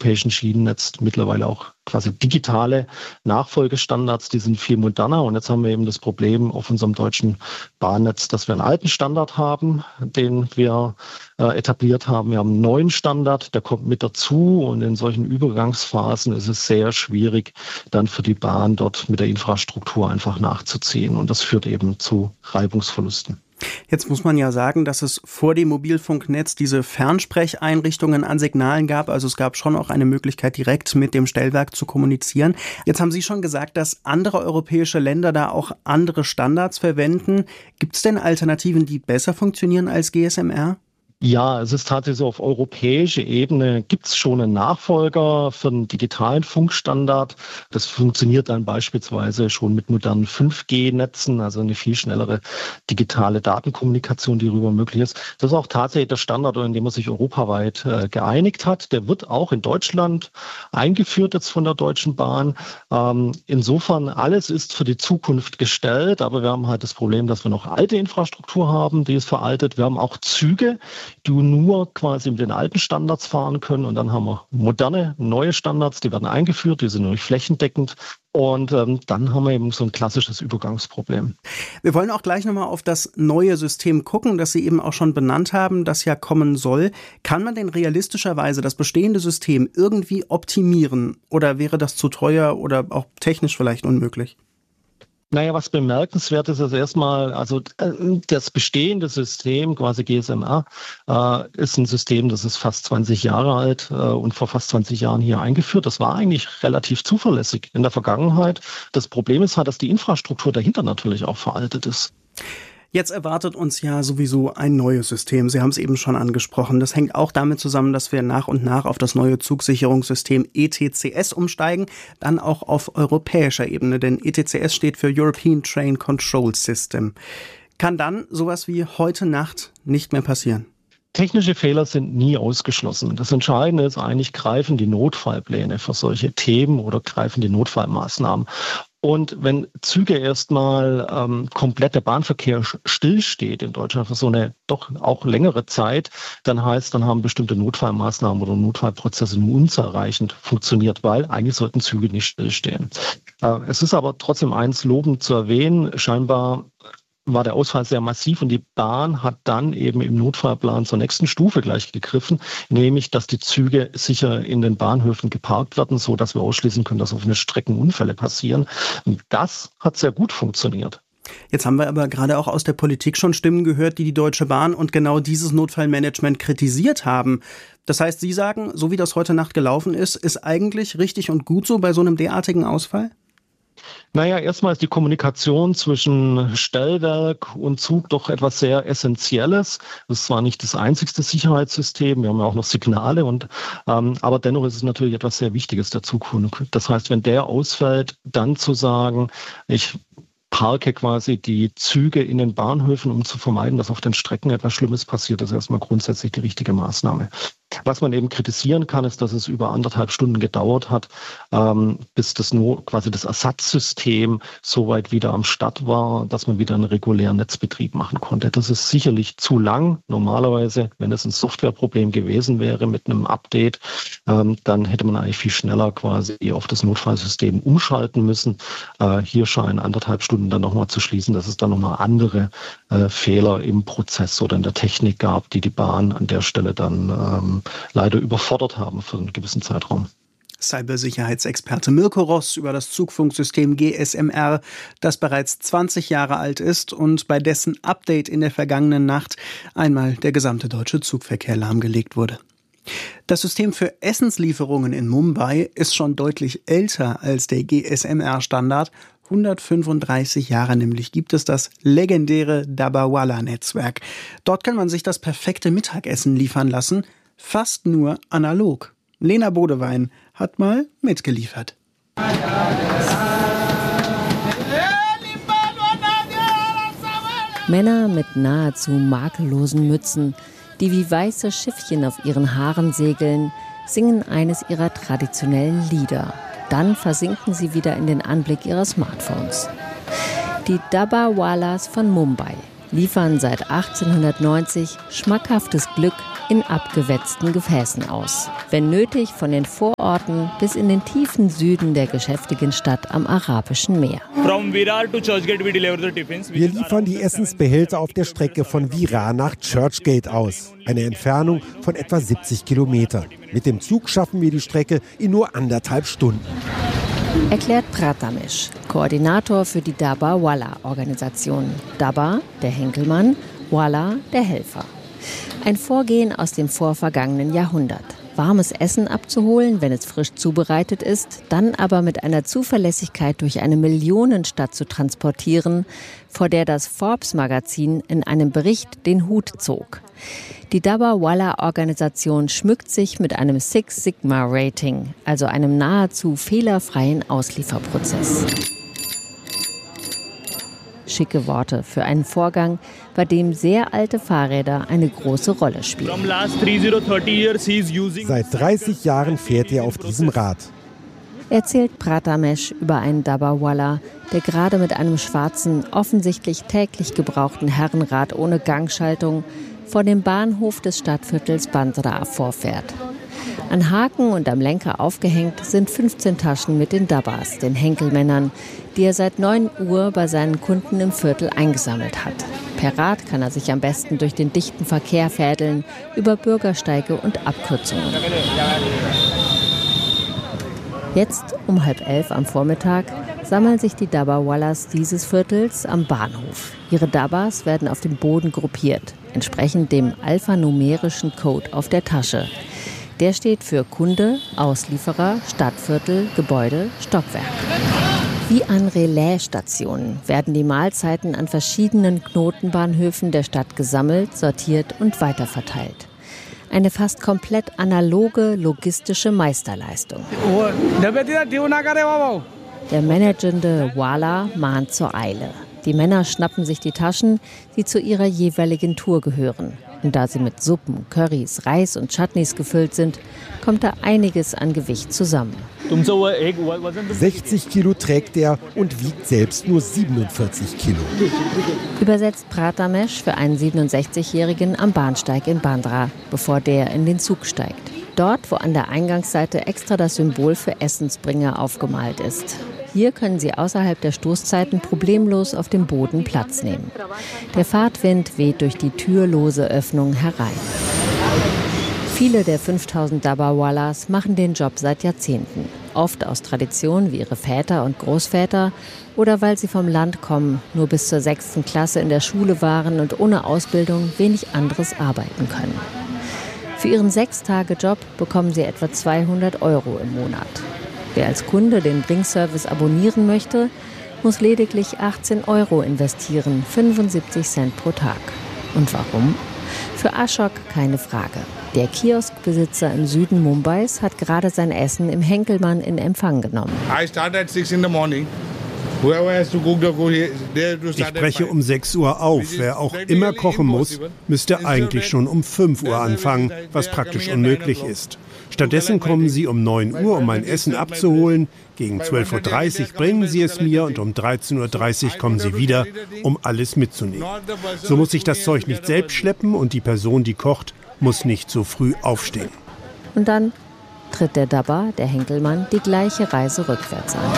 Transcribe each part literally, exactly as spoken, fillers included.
europäischen Schienennetz mittlerweile auch quasi digitale Nachfolgestandards, die sind viel moderner. Und jetzt haben wir eben das Problem auf unserem deutschen Bahnnetz, dass wir einen alten Standard haben, den wir äh, etabliert haben. Wir haben einen neuen Standard, der kommt mit dazu. Und in solchen Übergangsphasen ist es sehr schwierig, dann für die Bahn dort mit der Infrastruktur einfach nachzuziehen. Und das führt eben zu Reibungsverlusten. Jetzt muss man ja sagen, dass es vor dem Mobilfunknetz diese Fernsprecheinrichtungen an Signalen gab. Also es gab schon auch eine Möglichkeit, direkt mit dem Stellwerk zu kommunizieren. Jetzt haben Sie schon gesagt, dass andere europäische Länder da auch andere Standards verwenden. Gibt es denn Alternativen, die besser funktionieren als G S M R? Ja, es ist tatsächlich so, auf europäischer Ebene gibt es schon einen Nachfolger für einen digitalen Funkstandard. Das funktioniert dann beispielsweise schon mit modernen fünf G Netzen, also eine viel schnellere digitale Datenkommunikation, die darüber möglich ist. Das ist auch tatsächlich der Standard, in dem man sich europaweit äh, geeinigt hat. Der wird auch in Deutschland eingeführt jetzt von der Deutschen Bahn. Ähm, insofern, alles ist für die Zukunft gestellt, aber wir haben halt das Problem, dass wir noch alte Infrastruktur haben, die ist veraltet. Wir haben auch Züge, die nur quasi mit den alten Standards fahren können. Und dann haben wir moderne, neue Standards, die werden eingeführt, die sind nämlich flächendeckend. Und ähm, dann haben wir eben so ein klassisches Übergangsproblem. Wir wollen auch gleich nochmal auf das neue System gucken, das Sie eben auch schon benannt haben, das ja kommen soll. Kann man denn realistischerweise das bestehende System irgendwie optimieren? Oder wäre das zu teuer oder auch technisch vielleicht unmöglich? Naja, was bemerkenswert ist, ist erstmal, also das bestehende System, quasi G S M R, äh, ist ein System, das ist fast zwanzig Jahre alt äh, und vor fast zwanzig Jahren hier eingeführt. Das war eigentlich relativ zuverlässig in der Vergangenheit. Das Problem ist halt, dass die Infrastruktur dahinter natürlich auch veraltet ist. Jetzt erwartet uns ja sowieso ein neues System. Sie haben es eben schon angesprochen. Das hängt auch damit zusammen, dass wir nach und nach auf das neue Zugsicherungssystem E T C S umsteigen, dann auch auf europäischer Ebene, denn E T C S steht für European Train Control System. Kann dann sowas wie heute Nacht nicht mehr passieren? Technische Fehler sind nie ausgeschlossen. Das Entscheidende ist eigentlich, greifen die Notfallpläne für solche Themen oder greifen die Notfallmaßnahmen. Und wenn Züge erstmal ähm, komplett der Bahnverkehr stillsteht in Deutschland für so eine doch auch längere Zeit, dann heißt, dann haben bestimmte Notfallmaßnahmen oder Notfallprozesse nur unzureichend funktioniert, weil eigentlich sollten Züge nicht stillstehen. Äh, es ist aber trotzdem eins lobend zu erwähnen, scheinbar war der Ausfall sehr massiv und die Bahn hat dann eben im Notfallplan zur nächsten Stufe gleich gegriffen, nämlich, dass die Züge sicher in den Bahnhöfen geparkt werden, so dass wir ausschließen können, dass auf den Strecken Unfälle passieren. Und das hat sehr gut funktioniert. Jetzt haben wir aber gerade auch aus der Politik schon Stimmen gehört, die die Deutsche Bahn und genau dieses Notfallmanagement kritisiert haben. Das heißt, Sie sagen, so wie das heute Nacht gelaufen ist, ist eigentlich richtig und gut so bei so einem derartigen Ausfall? Naja, erstmal ist die Kommunikation zwischen Stellwerk und Zug doch etwas sehr Essentielles. Das ist zwar nicht das einzigste Sicherheitssystem, wir haben ja auch noch Signale, und ähm, aber dennoch ist es natürlich etwas sehr Wichtiges der Zukunft. Das heißt, wenn der ausfällt, dann zu sagen, ich parke quasi die Züge in den Bahnhöfen, um zu vermeiden, dass auf den Strecken etwas Schlimmes passiert, das ist erstmal grundsätzlich die richtige Maßnahme. Was man eben kritisieren kann, ist, dass es über anderthalb Stunden gedauert hat, ähm, bis das nur quasi das Ersatzsystem soweit wieder am Start war, dass man wieder einen regulären Netzbetrieb machen konnte. Das ist sicherlich zu lang. Normalerweise, wenn es ein Softwareproblem gewesen wäre mit einem Update, ähm, dann hätte man eigentlich viel schneller quasi auf das Notfallsystem umschalten müssen. Äh, hier scheinen anderthalb Stunden dann nochmal zu schließen, dass es dann nochmal andere äh, Fehler im Prozess oder in der Technik gab, die die Bahn an der Stelle dann ähm, leider überfordert haben für einen gewissen Zeitraum. Cybersicherheitsexperte Mirko Ross über das Zugfunksystem G S M R, das bereits zwanzig Jahre alt ist und bei dessen Update in der vergangenen Nacht einmal der gesamte deutsche Zugverkehr lahmgelegt wurde. Das System für Essenslieferungen in Mumbai ist schon deutlich älter als der G S M R-Standard. hundertfünfunddreißig Jahre nämlich gibt es das legendäre Dabbarwala-Netzwerk. Dort kann man sich das perfekte Mittagessen liefern lassen, fast nur analog. Lena Bodewein hat mal mitgeliefert. Männer mit nahezu makellosen Mützen, die wie weiße Schiffchen auf ihren Haaren segeln, singen eines ihrer traditionellen Lieder. Dann versinken sie wieder in den Anblick ihrer Smartphones. Die Dabbarwalas von Mumbai liefern seit achtzehnhundertneunzig schmackhaftes Glück in abgewetzten Gefäßen aus. Wenn nötig von den Vororten bis in den tiefen Süden der geschäftigen Stadt am Arabischen Meer. Wir liefern die Essensbehälter auf der Strecke von Virar nach Churchgate aus. Eine Entfernung von etwa siebzig Kilometern. Mit dem Zug schaffen wir die Strecke in nur anderthalb Stunden. Erklärt Prathamesh, Koordinator für die Dabba-Wallah-Organisation. Dabba, der Henkelmann, Wallah, der Helfer. Ein Vorgehen aus dem vorvergangenen Jahrhundert. Warmes Essen abzuholen, wenn es frisch zubereitet ist, dann aber mit einer Zuverlässigkeit durch eine Millionenstadt zu transportieren, vor der das Forbes-Magazin in einem Bericht den Hut zog. Die Dabba-Wallah-Organisation schmückt sich mit einem Six Sigma Rating, also einem nahezu fehlerfreien Auslieferprozess. Schicke Worte für einen Vorgang, bei dem sehr alte Fahrräder eine große Rolle spielen. Seit dreißig Jahren fährt er auf diesem Rad. Erzählt Prathamesh über einen Dabba-Wallah, der gerade mit einem schwarzen, offensichtlich täglich gebrauchten Herrenrad ohne Gangschaltung vor dem Bahnhof des Stadtviertels Bandra vorfährt. An Haken und am Lenker aufgehängt sind fünfzehn Taschen mit den Dabbas, den Henkelmännern, die er seit neun Uhr bei seinen Kunden im Viertel eingesammelt hat. Per Rad kann er sich am besten durch den dichten Verkehr fädeln, über Bürgersteige und Abkürzungen. Jetzt um halb elf am Vormittag sammeln sich die Dabba-Wallahs dieses Viertels am Bahnhof. Ihre Dabbas werden auf dem Boden gruppiert, entsprechend dem alphanumerischen Code auf der Tasche. Der steht für Kunde, Auslieferer, Stadtviertel, Gebäude, Stockwerk. Wie an Relaisstationen werden die Mahlzeiten an verschiedenen Knotenbahnhöfen der Stadt gesammelt, sortiert und weiterverteilt. Eine fast komplett analoge logistische Meisterleistung. Der managende Wallah mahnt zur Eile. Die Männer schnappen sich die Taschen, die zu ihrer jeweiligen Tour gehören. Und da sie mit Suppen, Currys, Reis und Chutneys gefüllt sind, kommt da einiges an Gewicht zusammen. sechzig Kilo trägt er und wiegt selbst nur siebenundvierzig Kilo. Übersetzt Prathamesh für einen siebenundsechzigjährigen am Bahnsteig in Bandra, bevor der in den Zug steigt. Dort, wo an der Eingangsseite extra das Symbol für Essensbringer aufgemalt ist. Hier können sie außerhalb der Stoßzeiten problemlos auf dem Boden Platz nehmen. Der Fahrtwind weht durch die türlose Öffnung herein. Viele der fünftausend Dabba-Wallahs machen den Job seit Jahrzehnten. Oft aus Tradition wie ihre Väter und Großväter oder weil sie vom Land kommen, nur bis zur sechsten Klasse in der Schule waren und ohne Ausbildung wenig anderes arbeiten können. Für ihren Sechs-Tage-Job bekommen sie etwa zweihundert Euro im Monat. Wer als Kunde den Bringservice abonnieren möchte, muss lediglich achtzehn Euro investieren, fünfundsiebzig Cent pro Tag. Und warum? Für Ashok keine Frage. Der Kioskbesitzer im Süden Mumbais hat gerade sein Essen im Henkelmann in Empfang genommen. I start at six in the morning. Ich breche um sechs Uhr auf. Wer auch immer kochen muss, müsste eigentlich schon um fünf Uhr anfangen, was praktisch unmöglich ist. Stattdessen kommen sie um neun Uhr, um mein Essen abzuholen. Gegen zwölf Uhr dreißig bringen sie es mir und um dreizehn Uhr dreißig kommen sie wieder, um alles mitzunehmen. So muss ich das Zeug nicht selbst schleppen und die Person, die kocht, muss nicht so früh aufstehen. Und dann tritt der Dabba, der Henkelmann, die gleiche Reise rückwärts an.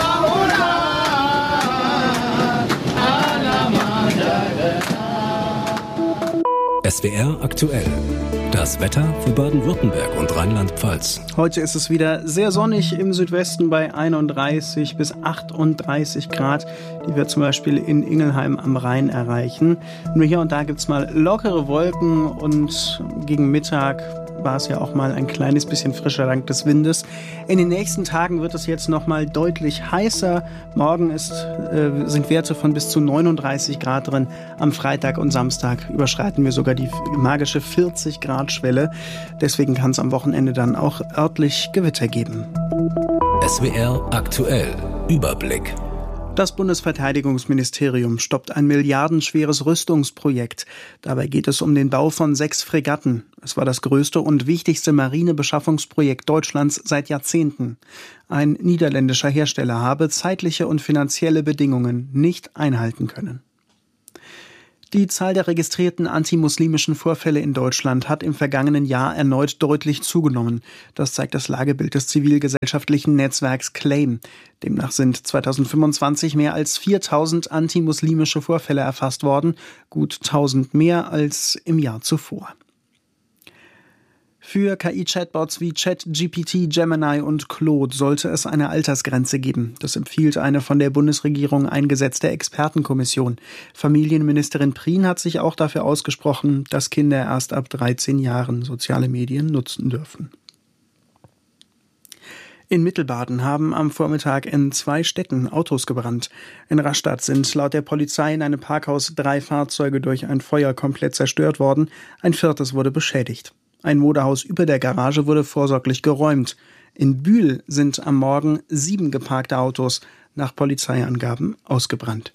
S W R aktuell. Das Wetter für Baden-Württemberg und Rheinland-Pfalz. Heute ist es wieder sehr sonnig im Südwesten bei einunddreißig bis achtunddreißig Grad, die wir zum Beispiel in Ingelheim am Rhein erreichen. Nur hier und da gibt es mal lockere Wolken und gegen Mittag war es ja auch mal ein kleines bisschen frischer dank des Windes. In den nächsten Tagen wird es jetzt noch mal deutlich heißer. Morgen ist, äh, sind Werte von bis zu neununddreißig Grad drin. Am Freitag und Samstag überschreiten wir sogar die magische vierzig Grad Schwelle. Deswegen kann es am Wochenende dann auch örtlich Gewitter geben. S W R aktuell. Überblick. Das Bundesverteidigungsministerium stoppt ein milliardenschweres Rüstungsprojekt. Dabei geht es um den Bau von sechs Fregatten. Es war das größte und wichtigste Marinebeschaffungsprojekt Deutschlands seit Jahrzehnten. Ein niederländischer Hersteller habe zeitliche und finanzielle Bedingungen nicht einhalten können. Die Zahl der registrierten antimuslimischen Vorfälle in Deutschland hat im vergangenen Jahr erneut deutlich zugenommen. Das zeigt das Lagebild des zivilgesellschaftlichen Netzwerks Claim. Demnach sind zweitausendfünfundzwanzig mehr als viertausend antimuslimische Vorfälle erfasst worden, gut tausend mehr als im Jahr zuvor. Für K I-Chatbots wie ChatGPT, Gemini und Claude sollte es eine Altersgrenze geben. Das empfiehlt eine von der Bundesregierung eingesetzte Expertenkommission. Familienministerin Prien hat sich auch dafür ausgesprochen, dass Kinder erst ab dreizehn Jahren soziale Medien nutzen dürfen. In Mittelbaden haben am Vormittag in zwei Städten Autos gebrannt. In Rastatt sind laut der Polizei in einem Parkhaus drei Fahrzeuge durch ein Feuer komplett zerstört worden. Ein viertes wurde beschädigt. Ein Modehaus über der Garage wurde vorsorglich geräumt. In Bühl sind am Morgen sieben geparkte Autos nach Polizeiangaben ausgebrannt.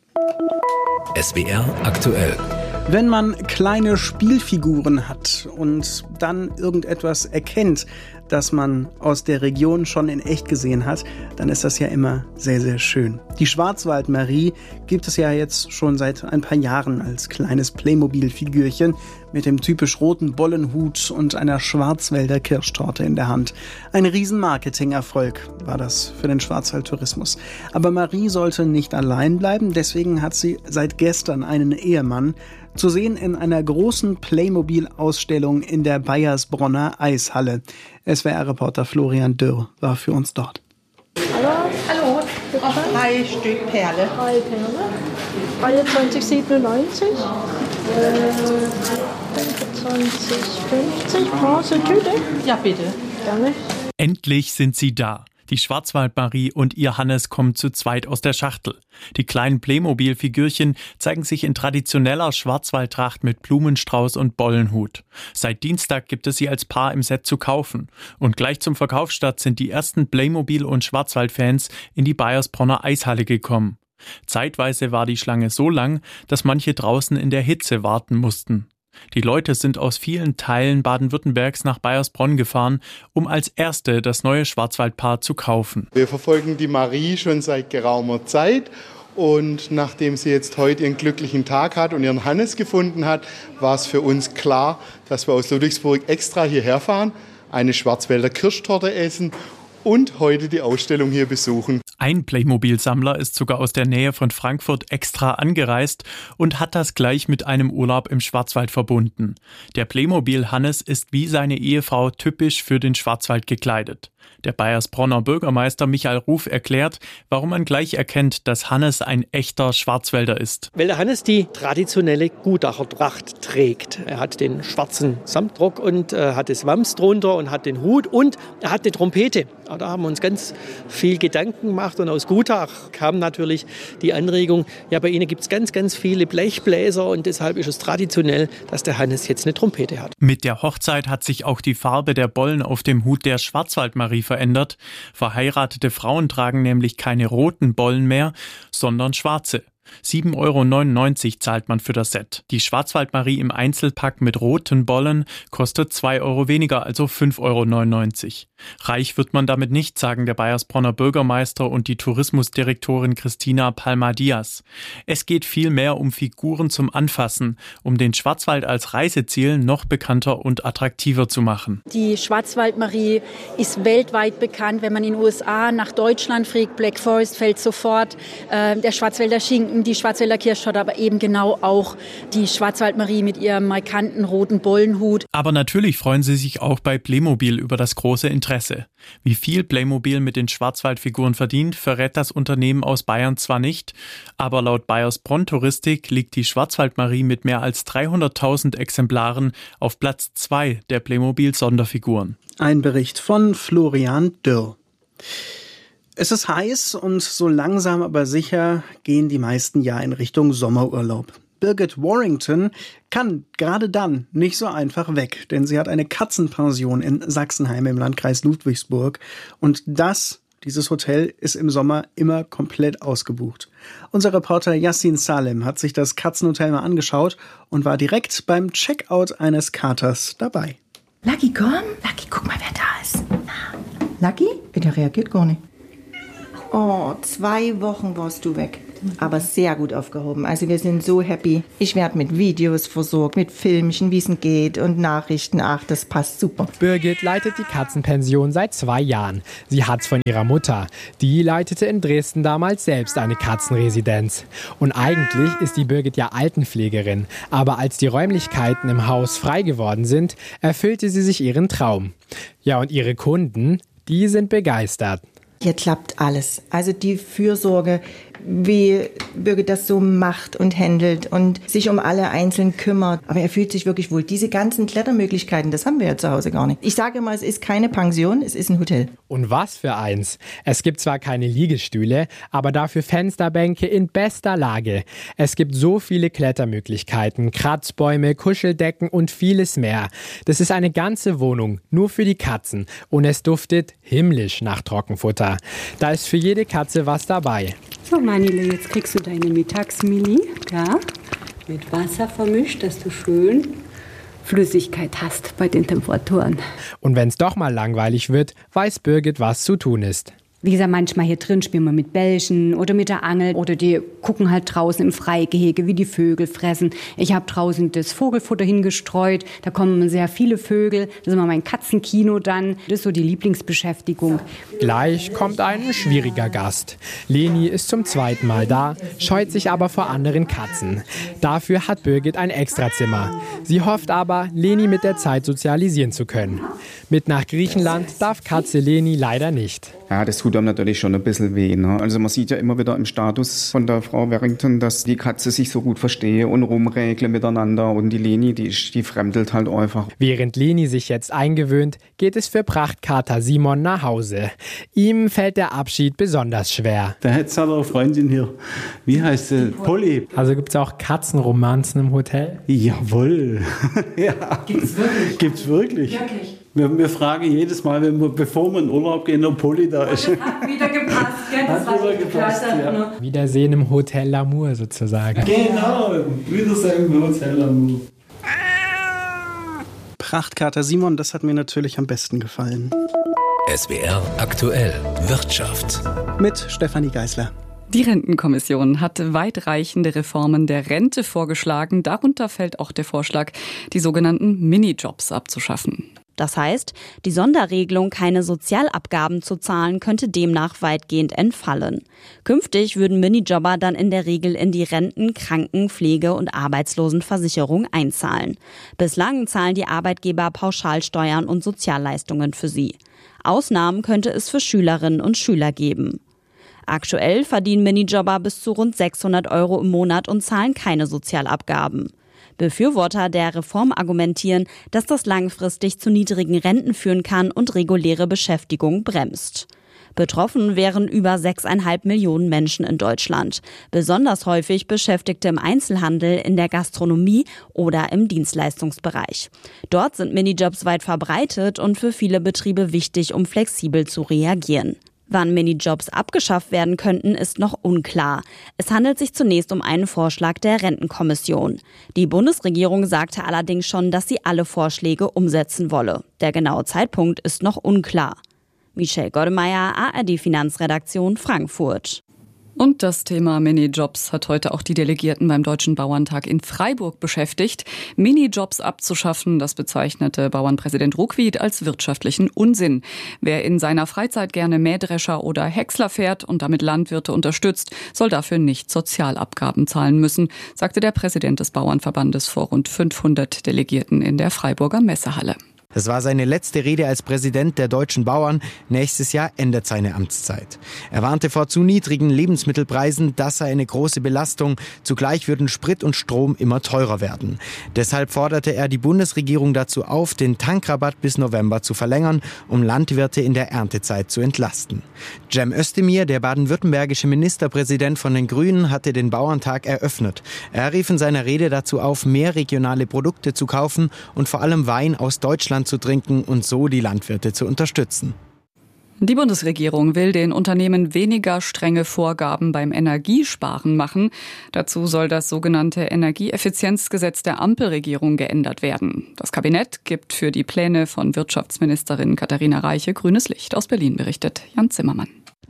S W R aktuell. Wenn man kleine Spielfiguren hat und dann irgendetwas erkennt, das man aus der Region schon in echt gesehen hat, dann ist das ja immer sehr, sehr schön. Die Schwarzwald-Marie gibt es ja jetzt schon seit ein paar Jahren als kleines Playmobil-Figürchen mit dem typisch roten Bollenhut und einer Schwarzwälder Kirschtorte in der Hand. Ein Riesen-Marketing-Erfolg war das für den Schwarzwald-Tourismus. Aber Marie sollte nicht allein bleiben, deswegen hat sie seit gestern einen Ehemann, zu sehen in einer großen Playmobil-Ausstellung in der Bayersbronner Eishalle. S W R-Reporter Florian Dürr war für uns dort. Hallo. Hallo. Auch drei Stück Perle. Drei Perle. einundzwanzig siebenundneunzig. Äh, fünfundzwanzig fünfzig. Bronze Tüte. Ja, bitte. Gerne. Endlich sind sie da. Die Schwarzwald-Marie und ihr Hannes kommen zu zweit aus der Schachtel. Die kleinen Playmobil-Figürchen zeigen sich in traditioneller Schwarzwaldtracht mit Blumenstrauß und Bollenhut. Seit Dienstag gibt es sie als Paar im Set zu kaufen. Und gleich zum Verkaufsstart sind die ersten Playmobil- und Schwarzwald-Fans in die Bayersbronner Eishalle gekommen. Zeitweise war die Schlange so lang, dass manche draußen in der Hitze warten mussten. Die Leute sind aus vielen Teilen Baden-Württembergs nach Bayersbronn gefahren, um als Erste das neue Schwarzwaldpaar zu kaufen. Wir verfolgen die Marie schon seit geraumer Zeit und nachdem sie jetzt heute ihren glücklichen Tag hat und ihren Hannes gefunden hat, war es für uns klar, dass wir aus Ludwigsburg extra hierher fahren, eine Schwarzwälder Kirschtorte essen und heute die Ausstellung hier besuchen. Ein Playmobil-Sammler ist sogar aus der Nähe von Frankfurt extra angereist und hat das gleich mit einem Urlaub im Schwarzwald verbunden. Der Playmobil Hannes ist wie seine Ehefrau typisch für den Schwarzwald gekleidet. Der Bayersbronner Bürgermeister Michael Ruf erklärt, warum man gleich erkennt, dass Hannes ein echter Schwarzwälder ist. Weil der Hannes die traditionelle Gutachertracht trägt. Er hat den schwarzen Samtrock und äh, hat das Wams drunter und hat den Hut und er hat eine Trompete. Ja, da haben wir uns ganz viel Gedanken gemacht und aus Gutach kam natürlich die Anregung, ja, bei Ihnen gibt es ganz, ganz viele Blechbläser und deshalb ist es traditionell, dass der Hannes jetzt eine Trompete hat. Mit der Hochzeit hat sich auch die Farbe der Bollen auf dem Hut der Schwarzwaldmarie verändert. Verheiratete Frauen tragen nämlich keine roten Bollen mehr, sondern schwarze. sieben Euro neunundneunzig zahlt man für das Set. Die Schwarzwaldmarie im Einzelpack mit roten Bollen kostet zwei Euro weniger, also fünf Euro neunundneunzig. Reich wird man damit nicht, sagen der Bayersbronner Bürgermeister und die Tourismusdirektorin Christina Palma-Diaz. Es geht vielmehr um Figuren zum Anfassen, um den Schwarzwald als Reiseziel noch bekannter und attraktiver zu machen. Die Schwarzwaldmarie ist weltweit bekannt. Wenn man in den U S A nach Deutschland fliegt, Black Forest fällt sofort äh, der Schwarzwälder Schinken, die Schwarzwälder Kirschtorte, aber eben genau auch die Schwarzwaldmarie mit ihrem markanten roten Bollenhut. Aber natürlich freuen sie sich auch bei Playmobil über das große Interesse. Wie viel Playmobil mit den Schwarzwaldfiguren verdient, verrät das Unternehmen aus Bayern zwar nicht, aber laut Bayersbronn Touristik liegt die Schwarzwaldmarie mit mehr als dreihunderttausend Exemplaren auf Platz zwei der Playmobil-Sonderfiguren. Ein Bericht von Florian Dürr. Es ist heiß und so langsam aber sicher gehen die meisten ja in Richtung Sommerurlaub. Birgit Warrington kann gerade dann nicht so einfach weg, denn sie hat eine Katzenpension in Sachsenheim im Landkreis Ludwigsburg und das, dieses Hotel, ist im Sommer immer komplett ausgebucht. Unser Reporter Yassin Salem hat sich das Katzenhotel mal angeschaut und war direkt beim Checkout eines Katers dabei. Lucky, komm. Lucky, guck mal, wer da ist. Lucky? Der reagiert gar nicht. Oh, zwei Wochen warst du weg. aber sehr gut aufgehoben. Also wir sind so happy. Ich werde mit Videos versorgt, mit Filmchen, wie es geht und Nachrichten. Ach, das passt super. Birgit leitet die Katzenpension seit zwei Jahren. Sie hat's von ihrer Mutter. Die leitete in Dresden damals selbst eine Katzenresidenz. Und eigentlich ist die Birgit ja Altenpflegerin. Aber als die Räumlichkeiten im Haus frei geworden sind, erfüllte sie sich ihren Traum. Ja, und ihre Kunden, die sind begeistert. Hier klappt alles. Also die Fürsorge, wie Birgit das so macht und handelt und sich um alle einzeln kümmert. Aber er fühlt sich wirklich wohl. Diese ganzen Klettermöglichkeiten, das haben wir ja zu Hause gar nicht. Ich sage immer, es ist keine Pension, es ist ein Hotel. Und was für eins. Es gibt zwar keine Liegestühle, aber dafür Fensterbänke in bester Lage. Es gibt so viele Klettermöglichkeiten, Kratzbäume, Kuscheldecken und vieles mehr. Das ist eine ganze Wohnung, nur für die Katzen. Und es duftet himmlisch nach Trockenfutter. Da ist für jede Katze was dabei. So, Manile, jetzt kriegst du deine Mittagsmilli, ja, mit Wasser vermischt, dass du schön Flüssigkeit hast bei den Temperaturen. Und wenn es doch mal langweilig wird, weiß Birgit, was zu tun ist. Wie gesagt, manchmal hier drin spielen wir mit Bällchen oder mit der Angel oder die gucken halt draußen im Freigehege, wie die Vögel fressen. Ich habe draußen das Vogelfutter hingestreut, da kommen sehr viele Vögel. Das ist immer mein Katzenkino dann. Das ist so die Lieblingsbeschäftigung. Gleich kommt ein schwieriger Gast. Leni ist zum zweiten Mal da, scheut sich aber vor anderen Katzen. Dafür hat Birgit ein Extrazimmer. Sie hofft aber, Leni mit der Zeit sozialisieren zu können. Mit nach Griechenland darf Katze Leni leider nicht. Ja, das tut einem natürlich schon ein bisschen weh. Ne? Also man sieht ja immer wieder im Status von der Frau Warrington, dass die Katze sich so gut verstehe und rumregle miteinander. Und die Leni, die, die fremdelt halt einfach. Während Leni sich jetzt eingewöhnt, geht es für Prachtkater Simon nach Hause. Ihm fällt der Abschied besonders schwer. Der hat seine Freundin hier. Wie heißt sie? Polly. Also gibt es auch Katzenromanzen im Hotel? Jawohl. Ja. Gibt's wirklich? Gibt's wirklich. Wirklich. Wir, wir fragen jedes Mal, wenn wir, bevor wir in Urlaub gehen, ob Polly da ist. Das hat wieder gepasst, gell? Das hat wieder gepasst, ja. Wiedersehen im Hotel L'Amour sozusagen. Genau, Wiedersehen im Hotel L'Amour. Prachtkater Simon, das hat mir natürlich am besten gefallen. S W R aktuell Wirtschaft. Mit Stefanie Geisler. Die Rentenkommission hat weitreichende Reformen der Rente vorgeschlagen. Darunter fällt auch der Vorschlag, die sogenannten Minijobs abzuschaffen. Das heißt, die Sonderregelung, keine Sozialabgaben zu zahlen, könnte demnach weitgehend entfallen. Künftig würden Minijobber dann in der Regel in die Renten-, Kranken-, Pflege- und Arbeitslosenversicherung einzahlen. Bislang zahlen die Arbeitgeber Pauschalsteuern und Sozialleistungen für sie. Ausnahmen könnte es für Schülerinnen und Schüler geben. Aktuell verdienen Minijobber bis zu rund sechshundert Euro im Monat und zahlen keine Sozialabgaben. Befürworter der Reform argumentieren, dass das langfristig zu niedrigen Renten führen kann und reguläre Beschäftigung bremst. Betroffen wären über sechseinhalb Millionen Menschen in Deutschland. Besonders häufig Beschäftigte im Einzelhandel, in der Gastronomie oder im Dienstleistungsbereich. Dort sind Minijobs weit verbreitet und für viele Betriebe wichtig, um flexibel zu reagieren. Wann Minijobs abgeschafft werden könnten, ist noch unklar. Es handelt sich zunächst um einen Vorschlag der Rentenkommission. Die Bundesregierung sagte allerdings schon, dass sie alle Vorschläge umsetzen wolle. Der genaue Zeitpunkt ist noch unklar. Michelle Goddemeyer, A R D Finanzredaktion, Frankfurt. Und das Thema Minijobs hat heute auch die Delegierten beim Deutschen Bauerntag in Freiburg beschäftigt. Minijobs abzuschaffen, das bezeichnete Bauernpräsident Ruckwied als wirtschaftlichen Unsinn. Wer in seiner Freizeit gerne Mähdrescher oder Häcksler fährt und damit Landwirte unterstützt, soll dafür nicht Sozialabgaben zahlen müssen, sagte der Präsident des Bauernverbandes vor rund fünfhundert Delegierten in der Freiburger Messehalle. Das war seine letzte Rede als Präsident der deutschen Bauern. Nächstes Jahr endet seine Amtszeit. Er warnte vor zu niedrigen Lebensmittelpreisen. Das sei eine große Belastung. Zugleich würden Sprit und Strom immer teurer werden. Deshalb forderte er die Bundesregierung dazu auf, den Tankrabatt bis November zu verlängern, um Landwirte in der Erntezeit zu entlasten. Cem Özdemir, der baden-württembergische Ministerpräsident von den Grünen, hatte den Bauerntag eröffnet. Er rief in seiner Rede dazu auf, mehr regionale Produkte zu kaufen und vor allem Wein aus Deutschland zu trinken und so die Landwirte zu unterstützen. Die Bundesregierung will den Unternehmen weniger strenge Vorgaben beim Energiesparen machen. Dazu soll das sogenannte Energieeffizienzgesetz der Ampelregierung geändert werden. Das Kabinett gibt für die Pläne von Wirtschaftsministerin Katharina Reiche grünes Licht. Aus Berlin berichtet Jan Zimmermann.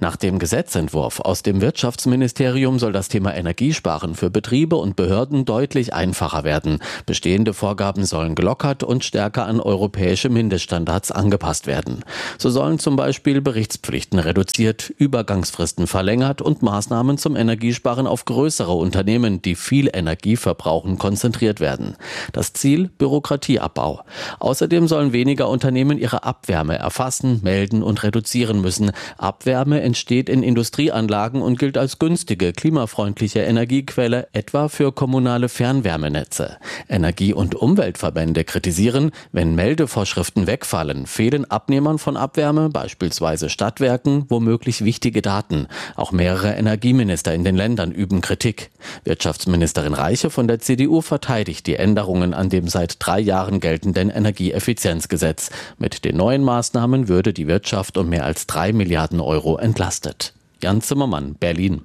Nach dem Gesetzentwurf aus dem Wirtschaftsministerium soll das Thema Energiesparen für Betriebe und Behörden deutlich einfacher werden. Bestehende Vorgaben sollen gelockert und stärker an europäische Mindeststandards angepasst werden. So sollen zum Beispiel Berichtspflichten reduziert, Übergangsfristen verlängert und Maßnahmen zum Energiesparen auf größere Unternehmen, die viel Energie verbrauchen, konzentriert werden. Das Ziel: Bürokratieabbau. Außerdem sollen weniger Unternehmen ihre Abwärme erfassen, melden und reduzieren müssen. Abwärme entsteht in Industrieanlagen und gilt als günstige, klimafreundliche Energiequelle, etwa für kommunale Fernwärmenetze. Energie- und Umweltverbände kritisieren, wenn Meldevorschriften wegfallen, fehlen Abnehmern von Abwärme, beispielsweise Stadtwerken, womöglich wichtige Daten. Auch mehrere Energieminister in den Ländern üben Kritik. Wirtschaftsministerin Reiche von der C D U verteidigt die Änderungen an dem seit drei Jahren geltenden Energieeffizienzgesetz. Mit den neuen Maßnahmen würde die Wirtschaft um mehr als drei Milliarden Euro entlastet. Jan Zimmermann, Berlin.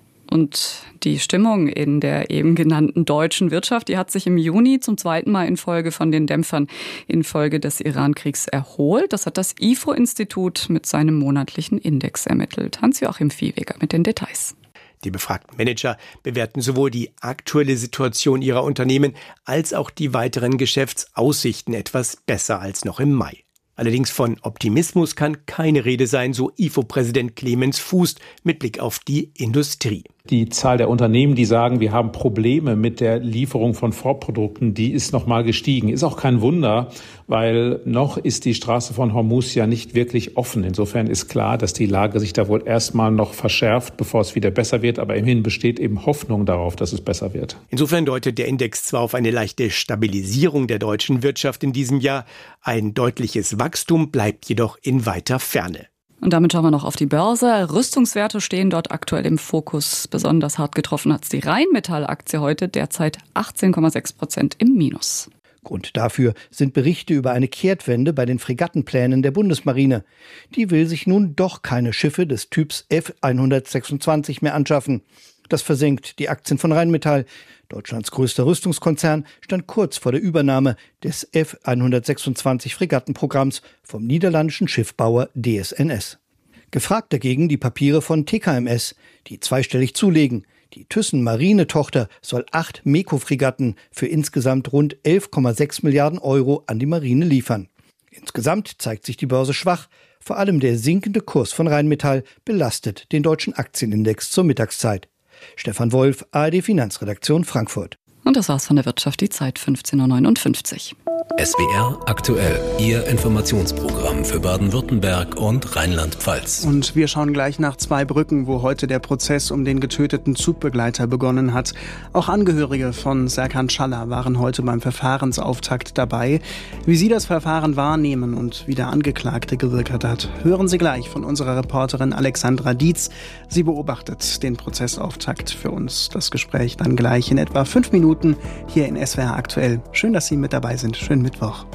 Und die Stimmung in der eben genannten deutschen Wirtschaft, die hat sich im Juni zum zweiten Mal in Folge von den Dämpfern infolge des Iran-Kriegs erholt. Das hat das I F O-Institut mit seinem monatlichen Index ermittelt. Hans-Joachim Viehweger mit den Details. Die befragten Manager bewerten sowohl die aktuelle Situation ihrer Unternehmen als auch die weiteren Geschäftsaussichten etwas besser als noch im Mai. Allerdings von Optimismus kann keine Rede sein, so I F O-Präsident Clemens Fuß mit Blick auf die Industrie. Die Zahl der Unternehmen, die sagen, wir haben Probleme mit der Lieferung von Vorprodukten, die ist nochmal gestiegen. Ist auch kein Wunder, weil noch ist die Straße von Hormuz ja nicht wirklich offen. Insofern ist klar, dass die Lage sich da wohl erstmal noch verschärft, bevor es wieder besser wird. Aber immerhin besteht eben Hoffnung darauf, dass es besser wird. Insofern deutet der Index zwar auf eine leichte Stabilisierung der deutschen Wirtschaft in diesem Jahr, ein deutliches Wachstum bleibt jedoch in weiter Ferne. Und damit schauen wir noch auf die Börse. Rüstungswerte stehen dort aktuell im Fokus. Besonders hart getroffen hat es die Rheinmetall-Aktie heute, derzeit achtzehn Komma sechs Prozent im Minus. Grund dafür sind Berichte über eine Kehrtwende bei den Fregattenplänen der Bundesmarine. Die will sich nun doch keine Schiffe des Typs F hundertsechsundzwanzig mehr anschaffen. Das versenkt die Aktien von Rheinmetall. Deutschlands größter Rüstungskonzern stand kurz vor der Übernahme des F hundertsechsundzwanzig Fregattenprogramms vom niederländischen Schiffbauer D S N S. Gefragt dagegen die Papiere von T K M S, die zweistellig zulegen. Die Thyssen-Marine-Tochter soll acht Meko-Fregatten für insgesamt rund elf Komma sechs Milliarden Euro an die Marine liefern. Insgesamt zeigt sich die Börse schwach. Vor allem der sinkende Kurs von Rheinmetall belastet den deutschen Aktienindex zur Mittagszeit. Stefan Wolf, A R D Finanzredaktion Frankfurt. Und das war's von der Wirtschaft, die Zeit fünfzehn Uhr neunundfünfzig. S W R aktuell, Ihr Informationsprogramm für Baden-Württemberg und Rheinland-Pfalz. Und wir schauen gleich nach Zweibrücken, wo heute der Prozess um den getöteten Zugbegleiter begonnen hat. Auch Angehörige von Serkan Schaller waren heute beim Verfahrensauftakt dabei. Wie sie das Verfahren wahrnehmen und wie der Angeklagte gewirkt hat, hören Sie gleich von unserer Reporterin Alexandra Dietz. Sie beobachtet den Prozessauftakt für uns. Das Gespräch dann gleich in etwa fünf Minuten hier in S W R aktuell. Schön, dass Sie mit dabei sind. Schönen Mittwoch.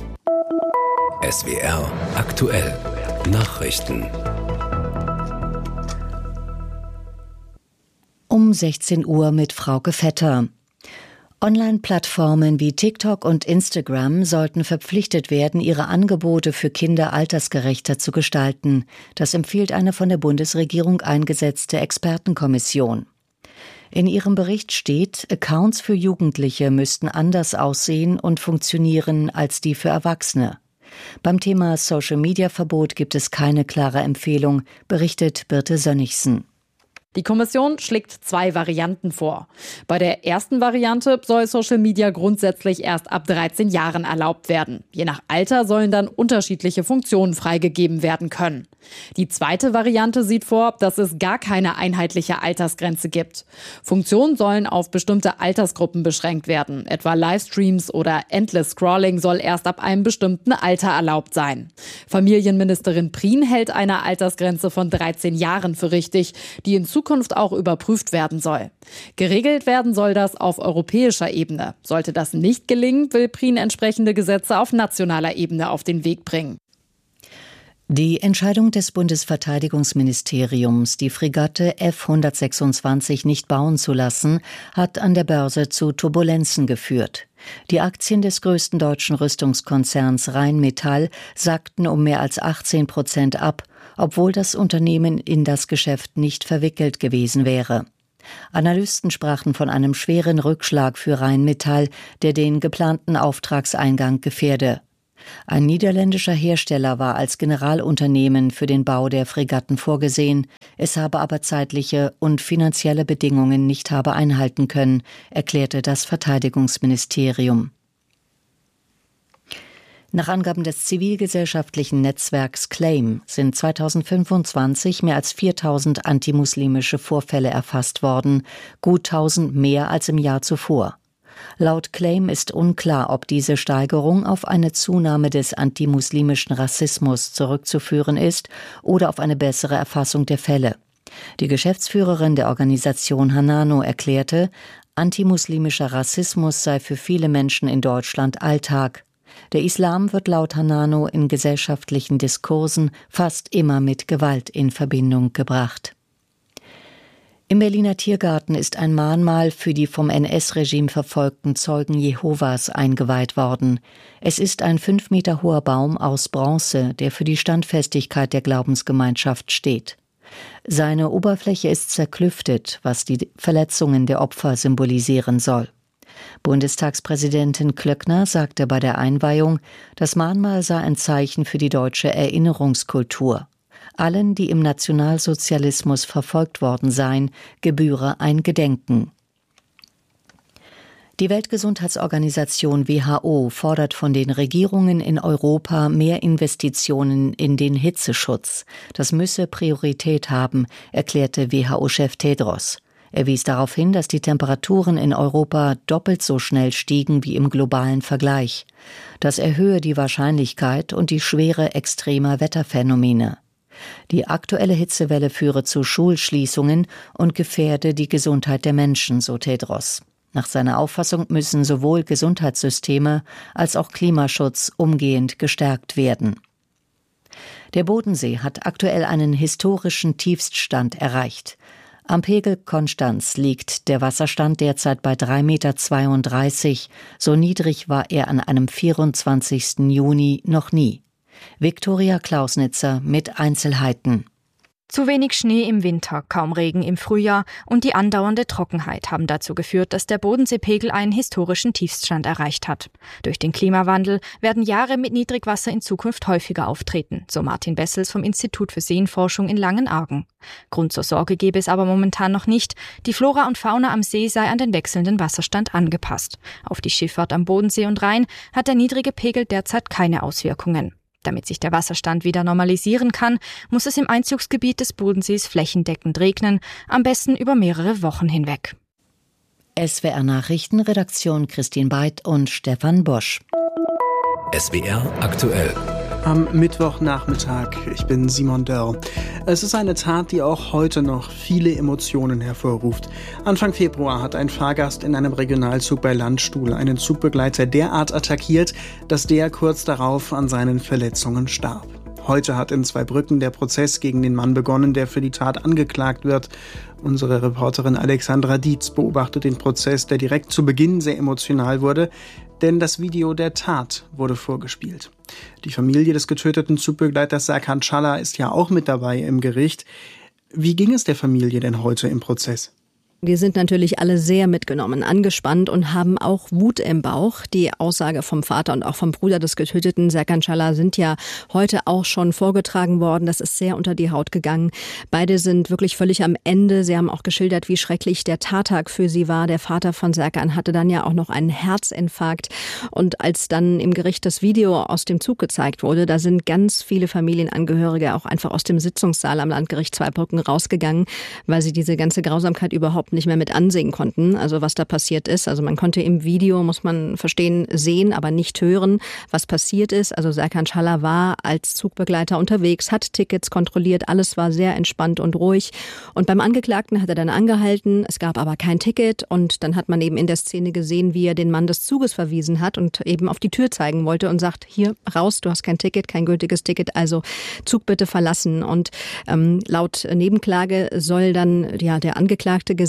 S W R aktuell. Nachrichten. Um sechzehn Uhr mit Frauke Vetter. Online-Plattformen wie TikTok und Instagram sollten verpflichtet werden, ihre Angebote für Kinder altersgerechter zu gestalten. Das empfiehlt eine von der Bundesregierung eingesetzte Expertenkommission. In ihrem Bericht steht, Accounts für Jugendliche müssten anders aussehen und funktionieren als die für Erwachsene. Beim Thema Social-Media-Verbot gibt es keine klare Empfehlung, berichtet Birte Sönnigsen. Die Kommission schlägt zwei Varianten vor. Bei der ersten Variante soll Social Media grundsätzlich erst ab dreizehn Jahren erlaubt werden. Je nach Alter sollen dann unterschiedliche Funktionen freigegeben werden können. Die zweite Variante sieht vor, dass es gar keine einheitliche Altersgrenze gibt. Funktionen sollen auf bestimmte Altersgruppen beschränkt werden. Etwa Livestreams oder Endless Scrolling soll erst ab einem bestimmten Alter erlaubt sein. Familienministerin Prien hält eine Altersgrenze von dreizehn Jahren für richtig, die in Zukunft auch überprüft werden soll. Geregelt werden soll das auf europäischer Ebene. Sollte das nicht gelingen, will Prien entsprechende Gesetze auf nationaler Ebene auf den Weg bringen. Die Entscheidung des Bundesverteidigungsministeriums, die Fregatte F hundertsechsundzwanzig nicht bauen zu lassen, hat an der Börse zu Turbulenzen geführt. Die Aktien des größten deutschen Rüstungskonzerns Rheinmetall sackten um mehr als achtzehn Prozent ab, obwohl das Unternehmen in das Geschäft nicht verwickelt gewesen wäre. Analysten sprachen von einem schweren Rückschlag für Rheinmetall, der den geplanten Auftragseingang gefährde. Ein niederländischer Hersteller war als Generalunternehmen für den Bau der Fregatten vorgesehen, es habe aber zeitliche und finanzielle Bedingungen nicht habe einhalten können, erklärte das Verteidigungsministerium. Nach Angaben des zivilgesellschaftlichen Netzwerks Claim sind zweitausendfünfundzwanzig mehr als viertausend antimuslimische Vorfälle erfasst worden, gut tausend mehr als im Jahr zuvor. Laut Claim ist unklar, ob diese Steigerung auf eine Zunahme des antimuslimischen Rassismus zurückzuführen ist oder auf eine bessere Erfassung der Fälle. Die Geschäftsführerin der Organisation Hanano erklärte, antimuslimischer Rassismus sei für viele Menschen in Deutschland Alltag. Der Islam wird laut Hanano in gesellschaftlichen Diskursen fast immer mit Gewalt in Verbindung gebracht. Im Berliner Tiergarten ist ein Mahnmal für die vom N S-Regime verfolgten Zeugen Jehovas eingeweiht worden. Es ist ein fünf Meter hoher Baum aus Bronze, der für die Standfestigkeit der Glaubensgemeinschaft steht. Seine Oberfläche ist zerklüftet, was die Verletzungen der Opfer symbolisieren soll. Bundestagspräsidentin Klöckner sagte bei der Einweihung, das Mahnmal sei ein Zeichen für die deutsche Erinnerungskultur. Allen, die im Nationalsozialismus verfolgt worden seien, gebühre ein Gedenken. Die Weltgesundheitsorganisation W H O fordert von den Regierungen in Europa mehr Investitionen in den Hitzeschutz. Das müsse Priorität haben, erklärte W H O-Chef Tedros. Er wies darauf hin, dass die Temperaturen in Europa doppelt so schnell stiegen wie im globalen Vergleich. Das erhöhe die Wahrscheinlichkeit und die Schwere extremer Wetterphänomene. Die aktuelle Hitzewelle führe zu Schulschließungen und gefährde die Gesundheit der Menschen, so Tedros. Nach seiner Auffassung müssen sowohl Gesundheitssysteme als auch Klimaschutz umgehend gestärkt werden. Der Bodensee hat aktuell einen historischen Tiefststand erreicht. Am Pegel Konstanz liegt der Wasserstand derzeit bei drei Komma zweiunddreißig Meter. So niedrig war er an einem vierundzwanzigsten Juni noch nie. Viktoria Klausnitzer mit Einzelheiten. Zu wenig Schnee im Winter, kaum Regen im Frühjahr und die andauernde Trockenheit haben dazu geführt, dass der Bodenseepegel einen historischen Tiefststand erreicht hat. Durch den Klimawandel werden Jahre mit Niedrigwasser in Zukunft häufiger auftreten, so Martin Bessels vom Institut für Seenforschung in Langenargen. Grund zur Sorge gebe es aber momentan noch nicht. Die Flora und Fauna am See sei an den wechselnden Wasserstand angepasst. Auf die Schifffahrt am Bodensee und Rhein hat der niedrige Pegel derzeit keine Auswirkungen. Damit sich der Wasserstand wieder normalisieren kann, muss es im Einzugsgebiet des Bodensees flächendeckend regnen, am besten über mehrere Wochen hinweg. S W R Nachrichten, Redaktion Christine Beit und Stefan Bosch. S W R aktuell. Am Mittwochnachmittag, ich bin Simon Dörr. Es ist eine Tat, die auch heute noch viele Emotionen hervorruft. Anfang Februar hat ein Fahrgast in einem Regionalzug bei Landstuhl einen Zugbegleiter derart attackiert, dass der kurz darauf an seinen Verletzungen starb. Heute hat in Zweibrücken der Prozess gegen den Mann begonnen, der für die Tat angeklagt wird. Unsere Reporterin Alexandra Dietz beobachtet den Prozess, der direkt zu Beginn sehr emotional wurde, denn das Video der Tat wurde vorgespielt. Die Familie des getöteten Zugbegleiters Serkan Çağlar ist ja auch mit dabei im Gericht. Wie ging es der Familie denn heute im Prozess? Die sind natürlich alle sehr mitgenommen, angespannt und haben auch Wut im Bauch. Die Aussage vom Vater und auch vom Bruder des getöteten Serkan Çağlar sind ja heute auch schon vorgetragen worden. Das ist sehr unter die Haut gegangen. Beide sind wirklich völlig am Ende. Sie haben auch geschildert, wie schrecklich der Tattag für sie war. Der Vater von Serkan hatte dann ja auch noch einen Herzinfarkt. Und als dann im Gericht das Video aus dem Zug gezeigt wurde, da sind ganz viele Familienangehörige auch einfach aus dem Sitzungssaal am Landgericht Zweibrücken rausgegangen, weil sie diese ganze Grausamkeit überhaupt nicht mehr mit ansehen konnten, also was da passiert ist. Also man konnte im Video, muss man verstehen, sehen, aber nicht hören, was passiert ist. Also Serkan Çağlar war als Zugbegleiter unterwegs, hat Tickets kontrolliert, alles war sehr entspannt und ruhig. Und beim Angeklagten hat er dann angehalten, es gab aber kein Ticket und dann hat man eben in der Szene gesehen, wie er den Mann des Zuges verwiesen hat und eben auf die Tür zeigen wollte und sagt, hier raus, du hast kein Ticket, kein gültiges Ticket, also Zug bitte verlassen. Und ähm, laut Nebenklage soll dann ja der Angeklagte gesagt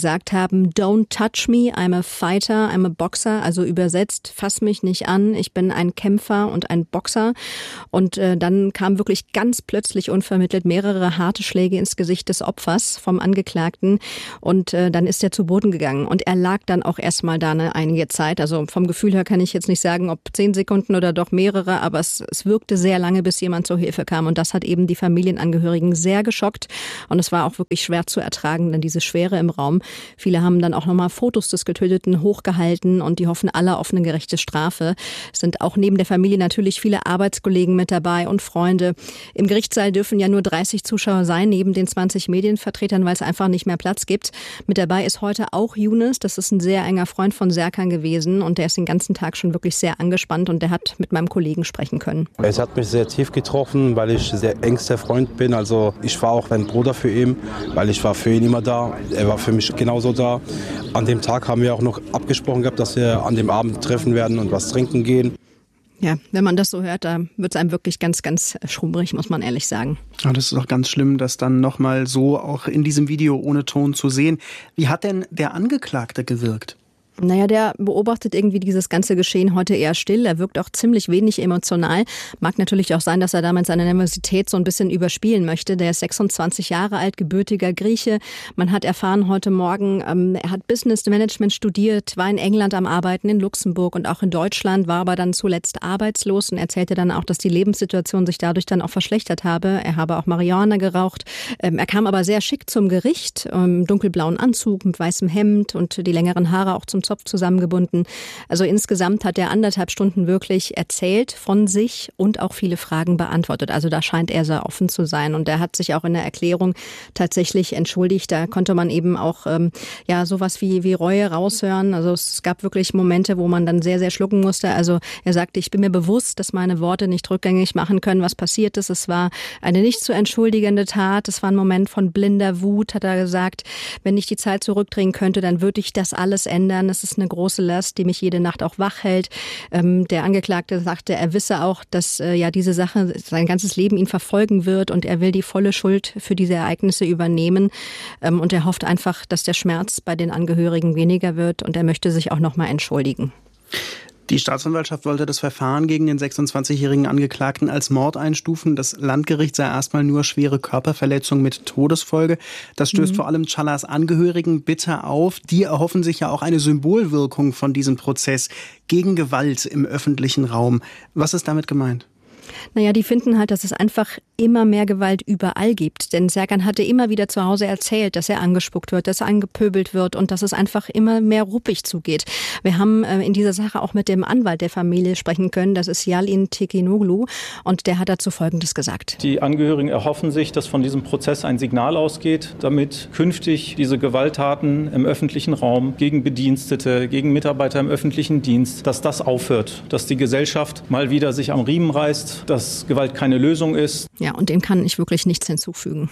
gesagt haben, don't touch me, I'm a fighter, I'm a boxer, also übersetzt, fass mich nicht an, ich bin ein Kämpfer und ein Boxer. Und äh, dann kamen wirklich ganz plötzlich unvermittelt mehrere harte Schläge ins Gesicht des Opfers vom Angeklagten und äh, dann ist er zu Boden gegangen und er lag dann auch erstmal da eine einige Zeit. Also vom Gefühl her kann ich jetzt nicht sagen, ob zehn Sekunden oder doch mehrere, aber es, es wirkte sehr lange, bis jemand zur Hilfe kam und das hat eben die Familienangehörigen sehr geschockt und es war auch wirklich schwer zu ertragen, denn diese Schwere im Raum. Viele haben dann auch nochmal Fotos des Getöteten hochgehalten und die hoffen alle auf eine gerechte Strafe. Es sind auch neben der Familie natürlich viele Arbeitskollegen mit dabei und Freunde. Im Gerichtssaal dürfen ja nur dreißig Zuschauer sein, neben den zwanzig Medienvertretern, weil es einfach nicht mehr Platz gibt. Mit dabei ist heute auch Yunus, das ist ein sehr enger Freund von Serkan gewesen und der ist den ganzen Tag schon wirklich sehr angespannt und der hat mit meinem Kollegen sprechen können. Es hat mich sehr tief getroffen, weil ich sehr engster Freund bin. Also ich war auch ein Bruder für ihn, weil ich war für ihn immer da. Er war für mich genauso da. An dem Tag haben wir auch noch abgesprochen gehabt, dass wir an dem Abend treffen werden und was trinken gehen. Ja, wenn man das so hört, da wird es einem wirklich ganz, ganz schrumpelig, muss man ehrlich sagen. Ja, das ist auch ganz schlimm, das dann nochmal so auch in diesem Video ohne Ton zu sehen. Wie hat denn der Angeklagte gewirkt? Naja, der beobachtet irgendwie dieses ganze Geschehen heute eher still. Er wirkt auch ziemlich wenig emotional. Mag natürlich auch sein, dass er damit seine Nervosität so ein bisschen überspielen möchte. Der ist sechsundzwanzig Jahre alt, gebürtiger Grieche. Man hat erfahren heute Morgen, ähm, er hat Business Management studiert, war in England am Arbeiten, in Luxemburg und auch in Deutschland, war aber dann zuletzt arbeitslos und erzählte dann auch, dass die Lebenssituation sich dadurch dann auch verschlechtert habe. Er habe auch Marihuana geraucht. Ähm, er kam aber sehr schick zum Gericht, im dunkelblauen Anzug mit weißem Hemd und die längeren Haare auch zum Zopf zusammengebunden. Also insgesamt hat er anderthalb Stunden wirklich erzählt von sich und auch viele Fragen beantwortet. Also da scheint er sehr offen zu sein und er hat sich auch in der Erklärung tatsächlich entschuldigt. Da konnte man eben auch ähm, ja sowas wie, wie Reue raushören. Also es gab wirklich Momente, wo man dann sehr, sehr schlucken musste. Also er sagte, ich bin mir bewusst, dass meine Worte nicht rückgängig machen können, was passiert ist. Es war eine nicht zu entschuldigende Tat. Es war ein Moment von blinder Wut, hat er gesagt. Wenn ich die Zeit zurückdrehen könnte, dann würde ich das alles ändern. Das ist eine große Last, die mich jede Nacht auch wach hält. Ähm, der Angeklagte sagte, er wisse auch, dass äh, ja diese Sache sein ganzes Leben ihn verfolgen wird und er will die volle Schuld für diese Ereignisse übernehmen. Ähm, und er hofft einfach, dass der Schmerz bei den Angehörigen weniger wird und er möchte sich auch nochmal entschuldigen. Die Staatsanwaltschaft wollte das Verfahren gegen den sechsundzwanzigjährigen Angeklagten als Mord einstufen. Das Landgericht sah erstmal nur schwere Körperverletzung mit Todesfolge. Das stößt mhm. vor allem Çalhas Angehörigen bitter auf. Die erhoffen sich ja auch eine Symbolwirkung von diesem Prozess gegen Gewalt im öffentlichen Raum. Was ist damit gemeint? Naja, die finden halt, dass es einfach immer mehr Gewalt überall gibt. Denn Serkan hatte immer wieder zu Hause erzählt, dass er angespuckt wird, dass er angepöbelt wird und dass es einfach immer mehr ruppig zugeht. Wir haben äh, in dieser Sache auch mit dem Anwalt der Familie sprechen können. Das ist Yalin Tekinoglu und der hat dazu Folgendes gesagt. Die Angehörigen erhoffen sich, dass von diesem Prozess ein Signal ausgeht, damit künftig diese Gewalttaten im öffentlichen Raum gegen Bedienstete, gegen Mitarbeiter im öffentlichen Dienst, dass das aufhört, dass die Gesellschaft mal wieder sich am Riemen reißt, dass Gewalt keine Lösung ist. Ja, und dem kann ich wirklich nichts hinzufügen.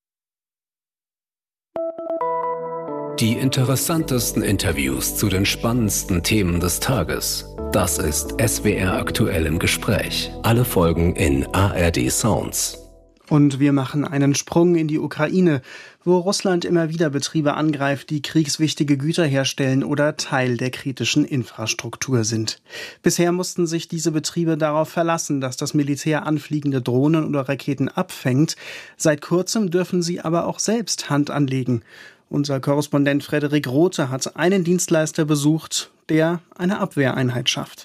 Die interessantesten Interviews zu den spannendsten Themen des Tages. Das ist S W R aktuell im Gespräch. Alle Folgen in A R D Sounds. Und wir machen einen Sprung in die Ukraine, wo Russland immer wieder Betriebe angreift, die kriegswichtige Güter herstellen oder Teil der kritischen Infrastruktur sind. Bisher mussten sich diese Betriebe darauf verlassen, dass das Militär anfliegende Drohnen oder Raketen abfängt. Seit kurzem dürfen sie aber auch selbst Hand anlegen. Unser Korrespondent Frederik Rothe hat einen Dienstleister besucht, der eine Abwehreinheit schafft.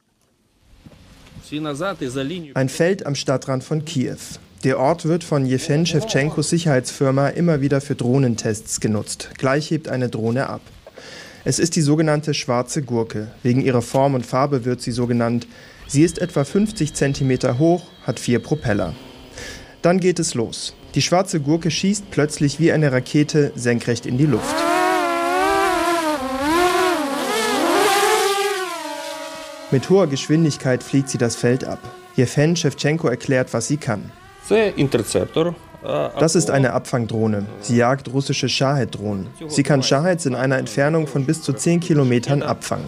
Ein Feld am Stadtrand von Kiew. Der Ort wird von Jewgen Schewtschenkos Sicherheitsfirma immer wieder für Drohnentests genutzt. Gleich hebt eine Drohne ab. Es ist die sogenannte schwarze Gurke. Wegen ihrer Form und Farbe wird sie so genannt. Sie ist etwa fünfzig Zentimeter hoch, hat vier Propeller. Dann geht es los. Die schwarze Gurke schießt plötzlich wie eine Rakete senkrecht in die Luft. Mit hoher Geschwindigkeit fliegt sie das Feld ab. Jewgen Schewtschenko erklärt, was sie kann. Das ist eine Abfangdrohne. Sie jagt russische Shahed-Drohnen. Sie kann Shaheds in einer Entfernung von bis zu zehn Kilometern abfangen.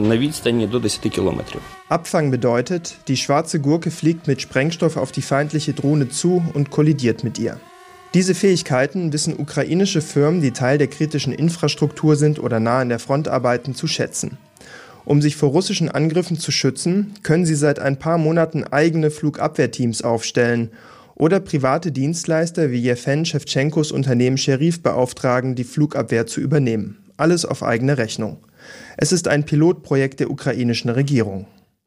Abfang bedeutet, die schwarze Gurke fliegt mit Sprengstoff auf die feindliche Drohne zu und kollidiert mit ihr. Diese Fähigkeiten wissen ukrainische Firmen, die Teil der kritischen Infrastruktur sind oder nah an der Front arbeiten, zu schätzen. Um sich vor russischen Angriffen zu schützen, können sie seit ein paar Monaten eigene Flugabwehrteams aufstellen oder private Dienstleister wie Jewgen Schewtschenkos Unternehmen Scherif beauftragen, die Flugabwehr zu übernehmen. Alles auf eigene Rechnung. Es ist ein Pilotprojekt der ukrainischen Regierung.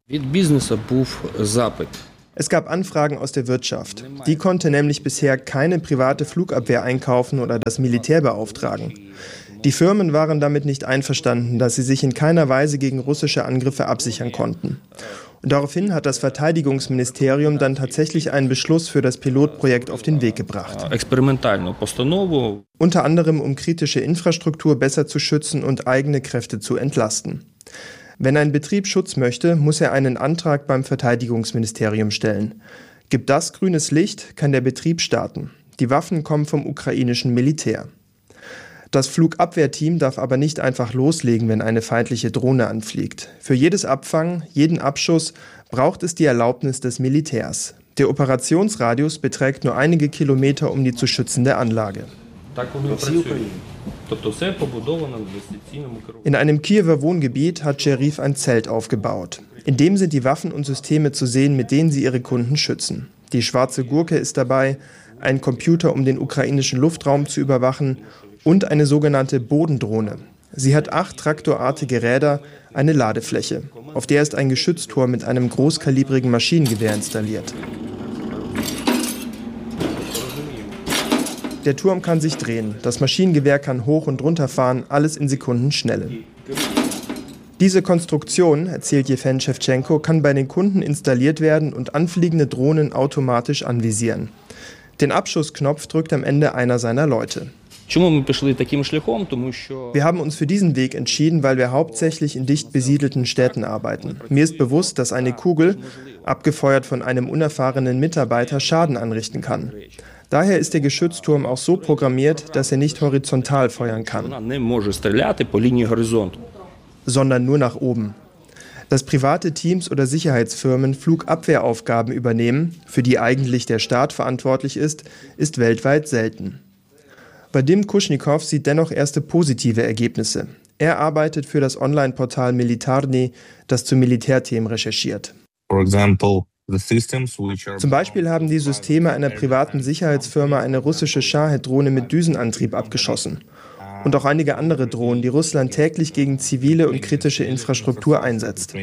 Es gab Anfragen aus der Wirtschaft. Die konnte nämlich bisher keine private Flugabwehr einkaufen oder das Militär beauftragen. Die Firmen waren damit nicht einverstanden, dass sie sich in keiner Weise gegen russische Angriffe absichern konnten. Und daraufhin hat das Verteidigungsministerium dann tatsächlich einen Beschluss für das Pilotprojekt auf den Weg gebracht. Unter anderem, um kritische Infrastruktur besser zu schützen und eigene Kräfte zu entlasten. Wenn ein Betrieb Schutz möchte, muss er einen Antrag beim Verteidigungsministerium stellen. Gibt das grünes Licht, kann der Betrieb starten. Die Waffen kommen vom ukrainischen Militär. Das Flugabwehrteam darf aber nicht einfach loslegen, wenn eine feindliche Drohne anfliegt. Für jedes Abfangen, jeden Abschuss braucht es die Erlaubnis des Militärs. Der Operationsradius beträgt nur einige Kilometer um die zu schützende Anlage. In einem Kiewer Wohngebiet hat Scherif ein Zelt aufgebaut. In dem sind die Waffen und Systeme zu sehen, mit denen sie ihre Kunden schützen. Die schwarze Gurke ist dabei, ein Computer, um den ukrainischen Luftraum zu überwachen, und eine sogenannte Bodendrohne. Sie hat acht traktorartige Räder, eine Ladefläche. Auf der ist ein Geschützturm mit einem großkalibrigen Maschinengewehr installiert. Der Turm kann sich drehen, das Maschinengewehr kann hoch und runter fahren, alles in Sekundenschnelle. Diese Konstruktion, erzählt Jewgen Schewtschenko, kann bei den Kunden installiert werden und anfliegende Drohnen automatisch anvisieren. Den Abschussknopf drückt am Ende einer seiner Leute. Wir haben uns für diesen Weg entschieden, weil wir hauptsächlich in dicht besiedelten Städten arbeiten. Mir ist bewusst, dass eine Kugel, abgefeuert von einem unerfahrenen Mitarbeiter, Schaden anrichten kann. Daher ist der Geschützturm auch so programmiert, dass er nicht horizontal feuern kann, sondern nur nach oben. Dass private Teams oder Sicherheitsfirmen Flugabwehraufgaben übernehmen, für die eigentlich der Staat verantwortlich ist, ist weltweit selten. Vadim Kushnikow sieht dennoch erste positive Ergebnisse. Er arbeitet für das Online-Portal Militarny, das zu Militärthemen recherchiert. Zum Beispiel haben die Systeme einer privaten Sicherheitsfirma eine russische Shahed-Drohne mit Düsenantrieb abgeschossen. Und auch einige andere Drohnen, die Russland täglich gegen zivile und kritische Infrastruktur einsetzt.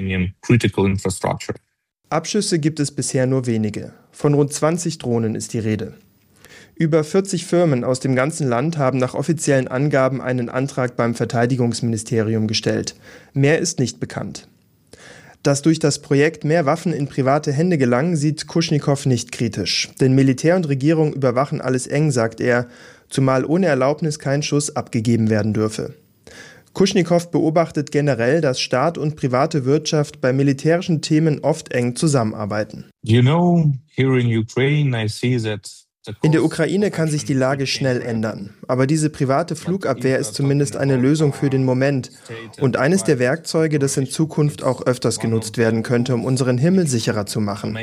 Abschüsse gibt es bisher nur wenige. Von rund zwanzig Drohnen ist die Rede. Über vierzig Firmen aus dem ganzen Land haben nach offiziellen Angaben einen Antrag beim Verteidigungsministerium gestellt. Mehr ist nicht bekannt. Dass durch das Projekt mehr Waffen in private Hände gelangen, sieht Kushnikow nicht kritisch. Denn Militär und Regierung überwachen alles eng, sagt er, zumal ohne Erlaubnis kein Schuss abgegeben werden dürfe. Kushnikow beobachtet generell, dass Staat und private Wirtschaft bei militärischen Themen oft eng zusammenarbeiten. You know, here in Ukraine I see that In der Ukraine kann sich die Lage schnell ändern. Aber diese private Flugabwehr ist zumindest eine Lösung für den Moment und eines der Werkzeuge, das in Zukunft auch öfters genutzt werden könnte, um unseren Himmel sicherer zu machen.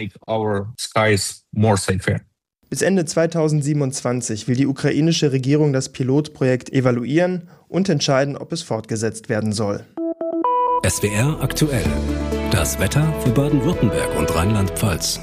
Bis Ende zweitausendsiebenundzwanzig will die ukrainische Regierung das Pilotprojekt evaluieren und entscheiden, ob es fortgesetzt werden soll. S W R aktuell. Das Wetter für Baden-Württemberg und Rheinland-Pfalz.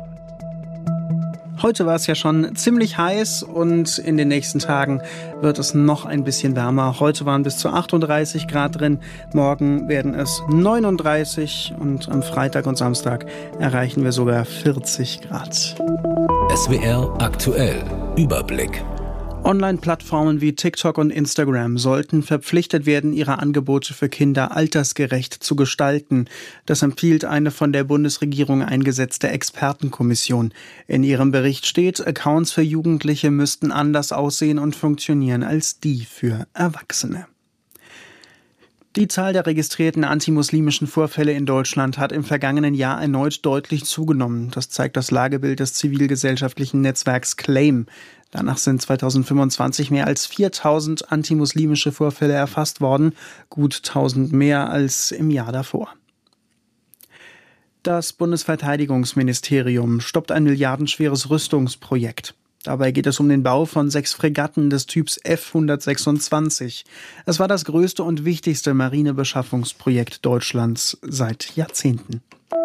Heute war es ja schon ziemlich heiß und in den nächsten Tagen wird es noch ein bisschen wärmer. Heute waren bis zu achtunddreißig Grad drin, morgen werden es neununddreißig und am Freitag und Samstag erreichen wir sogar vierzig Grad. S W R aktuell. Überblick. Online-Plattformen wie TikTok und Instagram sollten verpflichtet werden, ihre Angebote für Kinder altersgerecht zu gestalten. Das empfiehlt eine von der Bundesregierung eingesetzte Expertenkommission. In ihrem Bericht steht, Accounts für Jugendliche müssten anders aussehen und funktionieren als die für Erwachsene. Die Zahl der registrierten antimuslimischen Vorfälle in Deutschland hat im vergangenen Jahr erneut deutlich zugenommen. Das zeigt das Lagebild des zivilgesellschaftlichen Netzwerks Claim. Danach sind zweitausendfünfundzwanzig mehr als viertausend antimuslimische Vorfälle erfasst worden, gut tausend mehr als im Jahr davor. Das Bundesverteidigungsministerium stoppt ein milliardenschweres Rüstungsprojekt. Dabei geht es um den Bau von sechs Fregatten des Typs F hundertsechsundzwanzig. Es war das größte und wichtigste Marinebeschaffungsprojekt Deutschlands seit Jahrzehnten.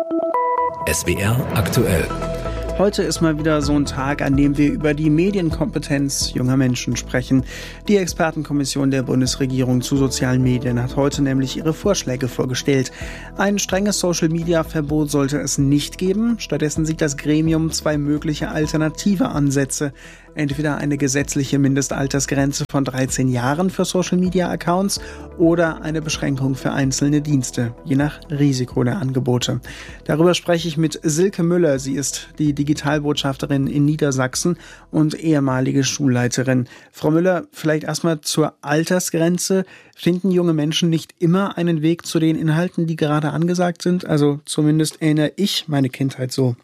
S W R aktuell. Heute ist mal wieder so ein Tag, an dem wir über die Medienkompetenz junger Menschen sprechen. Die Expertenkommission der Bundesregierung zu sozialen Medien hat heute nämlich ihre Vorschläge vorgestellt. Ein strenges Social-Media-Verbot sollte es nicht geben. Stattdessen sieht das Gremium zwei mögliche alternative Ansätze. Entweder eine gesetzliche Mindestaltersgrenze von dreizehn Jahren für Social-Media-Accounts oder eine Beschränkung für einzelne Dienste, je nach Risiko der Angebote. Darüber spreche ich mit Silke Müller. Sie ist die Digitalbotschafterin in Niedersachsen und ehemalige Schulleiterin. Frau Müller, vielleicht erstmal zur Altersgrenze. Finden junge Menschen nicht immer einen Weg zu den Inhalten, die gerade angesagt sind? Also zumindest erinnere ich meine Kindheit so.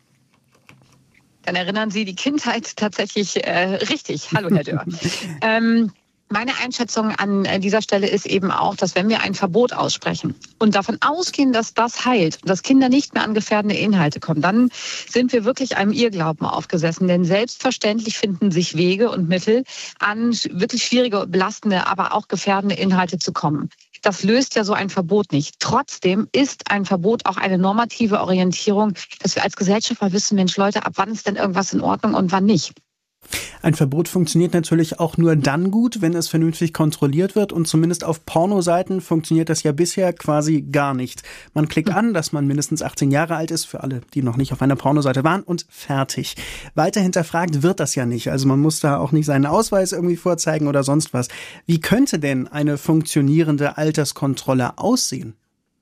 Dann erinnern Sie die Kindheit tatsächlich äh, richtig. Hallo, Herr Dörr. ähm, meine Einschätzung an dieser Stelle ist eben auch, dass wenn wir ein Verbot aussprechen und davon ausgehen, dass das heilt, dass Kinder nicht mehr an gefährdende Inhalte kommen, dann sind wir wirklich einem Irrglauben aufgesessen. Denn selbstverständlich finden sich Wege und Mittel, an wirklich schwierige, belastende, aber auch gefährdende Inhalte zu kommen. Das löst ja so ein Verbot nicht. Trotzdem ist ein Verbot auch eine normative Orientierung, dass wir als Gesellschaft mal wissen, Mensch, Leute, ab wann ist denn irgendwas in Ordnung und wann nicht? Ein Verbot funktioniert natürlich auch nur dann gut, wenn es vernünftig kontrolliert wird, und zumindest auf Pornoseiten funktioniert das ja bisher quasi gar nicht. Man klickt an, dass man mindestens achtzehn Jahre alt ist, für alle, die noch nicht auf einer Pornoseite waren, und fertig. Weiter hinterfragt wird das ja nicht, also man muss da auch nicht seinen Ausweis irgendwie vorzeigen oder sonst was. Wie könnte denn eine funktionierende Alterskontrolle aussehen?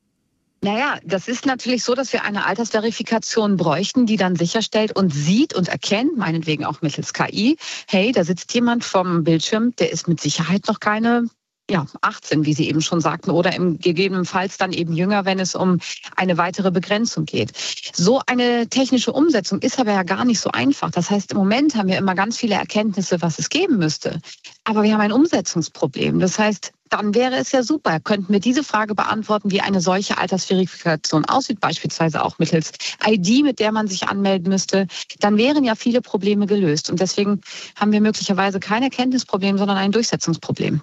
Naja, das ist natürlich so, dass wir eine Altersverifikation bräuchten, die dann sicherstellt und sieht und erkennt, meinetwegen auch mittels K I, hey, da sitzt jemand vom Bildschirm, der ist mit Sicherheit noch keine ja, achtzehn, wie Sie eben schon sagten, oder im gegebenenfalls dann eben jünger, wenn es um eine weitere Begrenzung geht. So eine technische Umsetzung ist aber ja gar nicht so einfach. Das heißt, im Moment haben wir immer ganz viele Erkenntnisse, was es geben müsste. Aber wir haben ein Umsetzungsproblem. Das heißt, dann wäre es ja super, könnten wir diese Frage beantworten, wie eine solche Altersverifikation aussieht, beispielsweise auch mittels I D, mit der man sich anmelden müsste. Dann wären ja viele Probleme gelöst. Und deswegen haben wir möglicherweise kein Erkenntnisproblem, sondern ein Durchsetzungsproblem.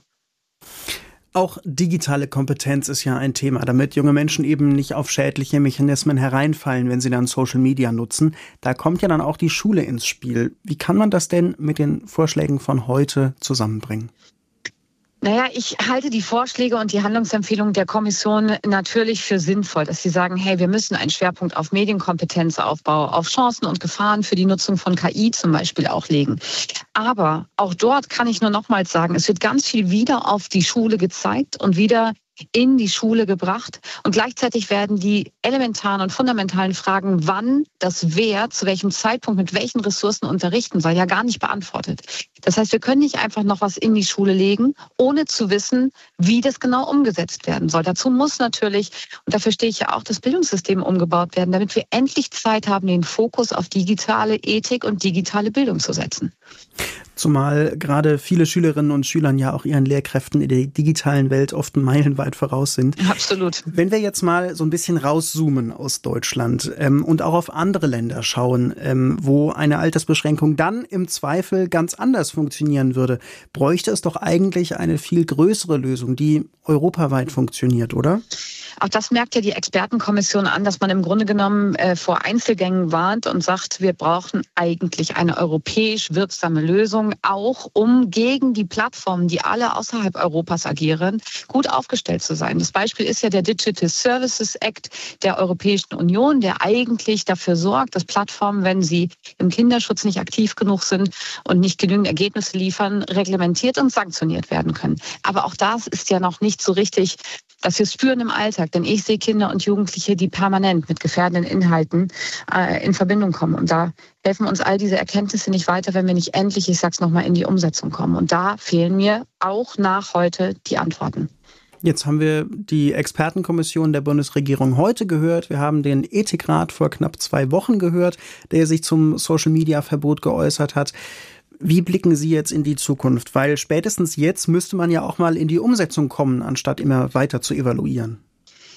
Auch digitale Kompetenz ist ja ein Thema, damit junge Menschen eben nicht auf schädliche Mechanismen hereinfallen, wenn sie dann Social Media nutzen. Da kommt ja dann auch die Schule ins Spiel. Wie kann man das denn mit den Vorschlägen von heute zusammenbringen? Naja, ich halte die Vorschläge und die Handlungsempfehlungen der Kommission natürlich für sinnvoll, dass sie sagen, hey, wir müssen einen Schwerpunkt auf Medienkompetenzaufbau, auf Chancen und Gefahren für die Nutzung von K I zum Beispiel auch legen. Aber auch dort kann ich nur nochmals sagen, es wird ganz viel wieder auf die Schule gezeigt und wieder in die Schule gebracht. Und gleichzeitig werden die elementaren und fundamentalen Fragen, wann das wer, zu welchem Zeitpunkt, mit welchen Ressourcen unterrichten soll, ja gar nicht beantwortet. Das heißt, wir können nicht einfach noch was in die Schule legen, ohne zu wissen, wie das genau umgesetzt werden soll. Dazu muss natürlich, und dafür stehe ich ja auch, das Bildungssystem umgebaut werden, damit wir endlich Zeit haben, den Fokus auf digitale Ethik und digitale Bildung zu setzen. Zumal gerade viele Schülerinnen und Schüler ja auch ihren Lehrkräften in der digitalen Welt oft meilenweit voraus sind. Absolut. Wenn wir jetzt mal so ein bisschen rauszoomen aus Deutschland ähm, und auch auf andere Länder schauen, ähm, wo eine Altersbeschränkung dann im Zweifel ganz anders funktionieren würde, bräuchte es doch eigentlich eine viel größere Lösung, die europaweit funktioniert, oder? Auch das merkt ja die Expertenkommission an, dass man im Grunde genommen äh, vor Einzelgängen warnt und sagt, wir brauchen eigentlich eine europäisch wirksame Lösung, auch um gegen die Plattformen, die alle außerhalb Europas agieren, gut aufgestellt zu sein. Das Beispiel ist ja der Digital Services Act der Europäischen Union, der eigentlich dafür sorgt, dass Plattformen, wenn sie im Kinderschutz nicht aktiv genug sind und nicht genügend Ergebnisse liefern, reglementiert und sanktioniert werden können. Aber auch das ist ja noch nicht so richtig, dass wir es spüren im Alltag. Denn ich sehe Kinder und Jugendliche, die permanent mit gefährdenden Inhalten äh, in Verbindung kommen. Und da helfen uns all diese Erkenntnisse nicht weiter, wenn wir nicht endlich, ich sag's nochmal, in die Umsetzung kommen. Und da fehlen mir auch nach heute die Antworten. Jetzt haben wir die Expertenkommission der Bundesregierung heute gehört. Wir haben den Ethikrat vor knapp zwei Wochen gehört, der sich zum Social-Media-Verbot geäußert hat. Wie blicken Sie jetzt in die Zukunft? Weil spätestens jetzt müsste man ja auch mal in die Umsetzung kommen, anstatt immer weiter zu evaluieren.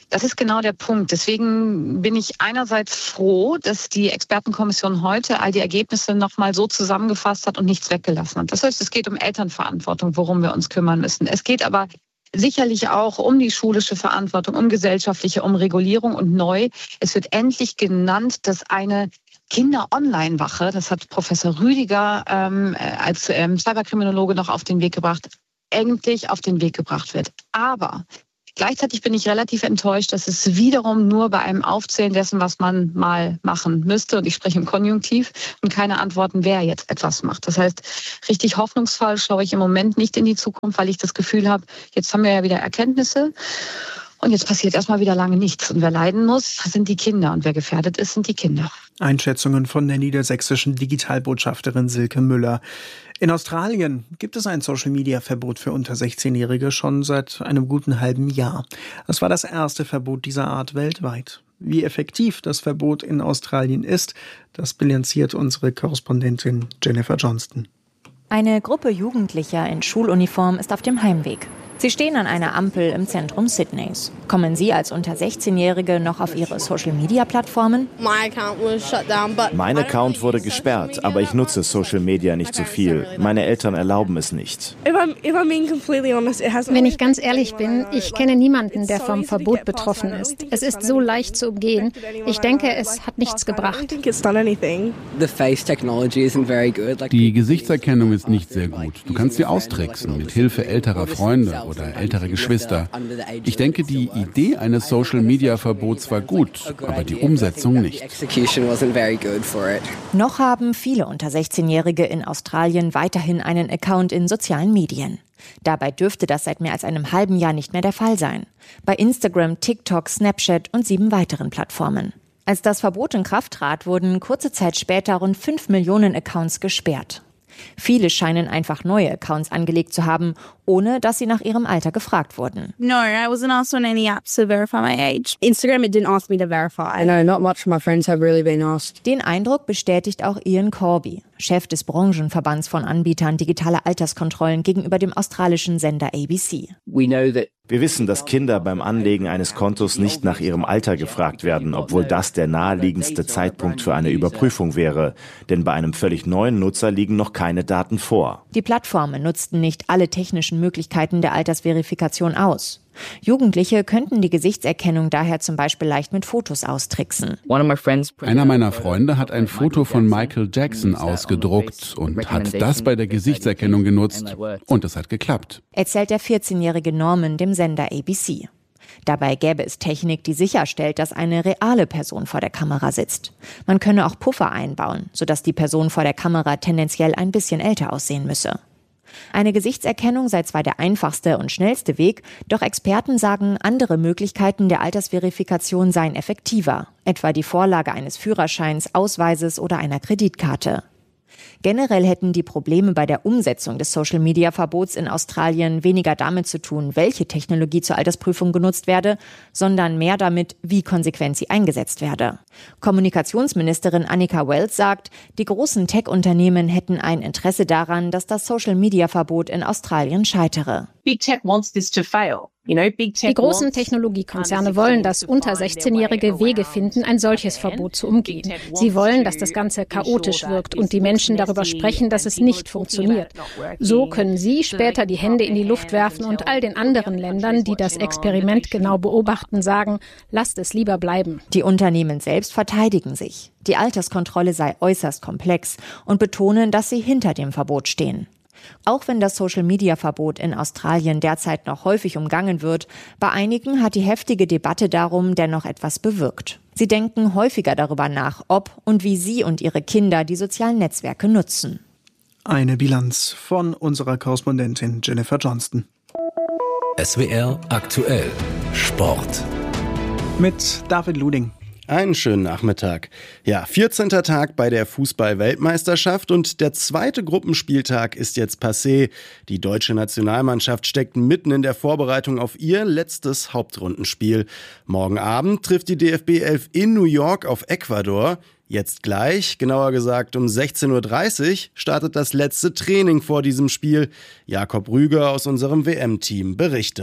Das ist genau der Punkt. Deswegen bin ich einerseits froh, dass die Expertenkommission heute all die Ergebnisse nochmal so zusammengefasst hat und nichts weggelassen hat. Das heißt, es geht um Elternverantwortung, worum wir uns kümmern müssen. Es geht aber sicherlich auch um die schulische Verantwortung, um gesellschaftliche, um Regulierung und neu. Es wird endlich genannt, dass eine Kinder-Online-Wache, das hat Professor Rüdiger ähm, als ähm, Cyberkriminologe noch auf den Weg gebracht, endlich auf den Weg gebracht wird. Aber gleichzeitig bin ich relativ enttäuscht, dass es wiederum nur bei einem Aufzählen dessen, was man mal machen müsste, und ich spreche im Konjunktiv, und keine Antworten, wer jetzt etwas macht. Das heißt, richtig hoffnungsvoll schaue ich im Moment nicht in die Zukunft, weil ich das Gefühl habe, jetzt haben wir ja wieder Erkenntnisse und jetzt passiert erstmal wieder lange nichts. Und wer leiden muss, sind die Kinder, und wer gefährdet ist, sind die Kinder. Einschätzungen von der niedersächsischen Digitalbotschafterin Silke Müller. In Australien gibt es ein Social-Media-Verbot für unter sechzehnjährige schon seit einem guten halben Jahr. Es war das erste Verbot dieser Art weltweit. Wie effektiv das Verbot in Australien ist, das bilanziert unsere Korrespondentin Jennifer Johnston. Eine Gruppe Jugendlicher in Schuluniform ist auf dem Heimweg. Sie stehen an einer Ampel im Zentrum Sydneys. Kommen Sie als unter sechzehnjährige noch auf Ihre Social-Media-Plattformen? Mein Account wurde gesperrt, aber ich nutze Social Media nicht so viel. Meine Eltern erlauben es nicht. Wenn ich ganz ehrlich bin, ich kenne niemanden, der vom Verbot betroffen ist. Es ist so leicht zu umgehen. Ich denke, es hat nichts gebracht. Die Gesichtserkennung ist nicht sehr gut. Du kannst sie austricksen mit Hilfe älterer Freunde oder ältere Geschwister. Ich denke, die Idee eines Social-Media-Verbots war gut, aber die Umsetzung nicht. Noch haben viele unter sechzehnjährige in Australien weiterhin einen Account in sozialen Medien. Dabei dürfte das seit mehr als einem halben Jahr nicht mehr der Fall sein. Bei Instagram, TikTok, Snapchat und sieben weiteren Plattformen. Als das Verbot in Kraft trat, wurden kurze Zeit später rund fünf Millionen Accounts gesperrt. Viele scheinen einfach neue Accounts angelegt zu haben, ohne dass sie nach ihrem Alter gefragt wurden. No, I wasn't asked on any apps to verify my age. Instagram, it didn't ask me to verify. No, not much of my friends have really been asked. Den Eindruck bestätigt auch Ian Corby, Chef des Branchenverbands von Anbietern digitaler Alterskontrollen gegenüber dem australischen Sender A B C. Wir wissen, dass Kinder beim Anlegen eines Kontos nicht nach ihrem Alter gefragt werden, obwohl das der naheliegendste Zeitpunkt für eine Überprüfung wäre. Denn bei einem völlig neuen Nutzer liegen noch keine Daten vor. Die Plattformen nutzten nicht alle technischen Möglichkeiten der Altersverifikation aus. Jugendliche könnten die Gesichtserkennung daher zum Beispiel leicht mit Fotos austricksen. Einer meiner Freunde hat ein Foto von Michael Jackson ausgedruckt und hat das bei der Gesichtserkennung genutzt, und es hat geklappt, erzählt der vierzehnjährige Norman dem Sender A B C. Dabei gäbe es Technik, die sicherstellt, dass eine reale Person vor der Kamera sitzt. Man könne auch Puffer einbauen, sodass die Person vor der Kamera tendenziell ein bisschen älter aussehen müsse. Eine Gesichtserkennung sei zwar der einfachste und schnellste Weg, doch Experten sagen, andere Möglichkeiten der Altersverifikation seien effektiver, etwa die Vorlage eines Führerscheins, Ausweises oder einer Kreditkarte. Generell hätten die Probleme bei der Umsetzung des Social-Media-Verbots in Australien weniger damit zu tun, welche Technologie zur Altersprüfung genutzt werde, sondern mehr damit, wie konsequent sie eingesetzt werde. Kommunikationsministerin Annika Wells sagt, die großen Tech-Unternehmen hätten ein Interesse daran, dass das Social-Media-Verbot in Australien scheitere. Big Tech wants this to fail. Die großen Technologiekonzerne wollen, dass unter sechzehnjährige Wege finden, ein solches Verbot zu umgehen. Sie wollen, dass das Ganze chaotisch wirkt und die Menschen darüber sprechen, dass es nicht funktioniert. So können sie später die Hände in die Luft werfen und all den anderen Ländern, die das Experiment genau beobachten, sagen, lasst es lieber bleiben. Die Unternehmen selbst verteidigen sich. Die Alterskontrolle sei äußerst komplex und betonen, dass sie hinter dem Verbot stehen. Auch wenn das Social-Media-Verbot in Australien derzeit noch häufig umgangen wird, bei einigen hat die heftige Debatte darum dennoch etwas bewirkt. Sie denken häufiger darüber nach, ob und wie sie und ihre Kinder die sozialen Netzwerke nutzen. Eine Bilanz von unserer Korrespondentin Jennifer Johnston. S W R aktuell Sport. Mit David Luding. Einen schönen Nachmittag. Ja, vierzehnter Tag bei der Fußball-Weltmeisterschaft und der zweite Gruppenspieltag ist jetzt passé. Die deutsche Nationalmannschaft steckt mitten in der Vorbereitung auf ihr letztes Hauptrundenspiel. Morgen Abend trifft die D F B elf in New York auf Ecuador. Jetzt gleich, genauer gesagt um sechzehn Uhr dreißig, startet das letzte Training vor diesem Spiel. Jakob Rüger aus unserem W M-Team berichtet.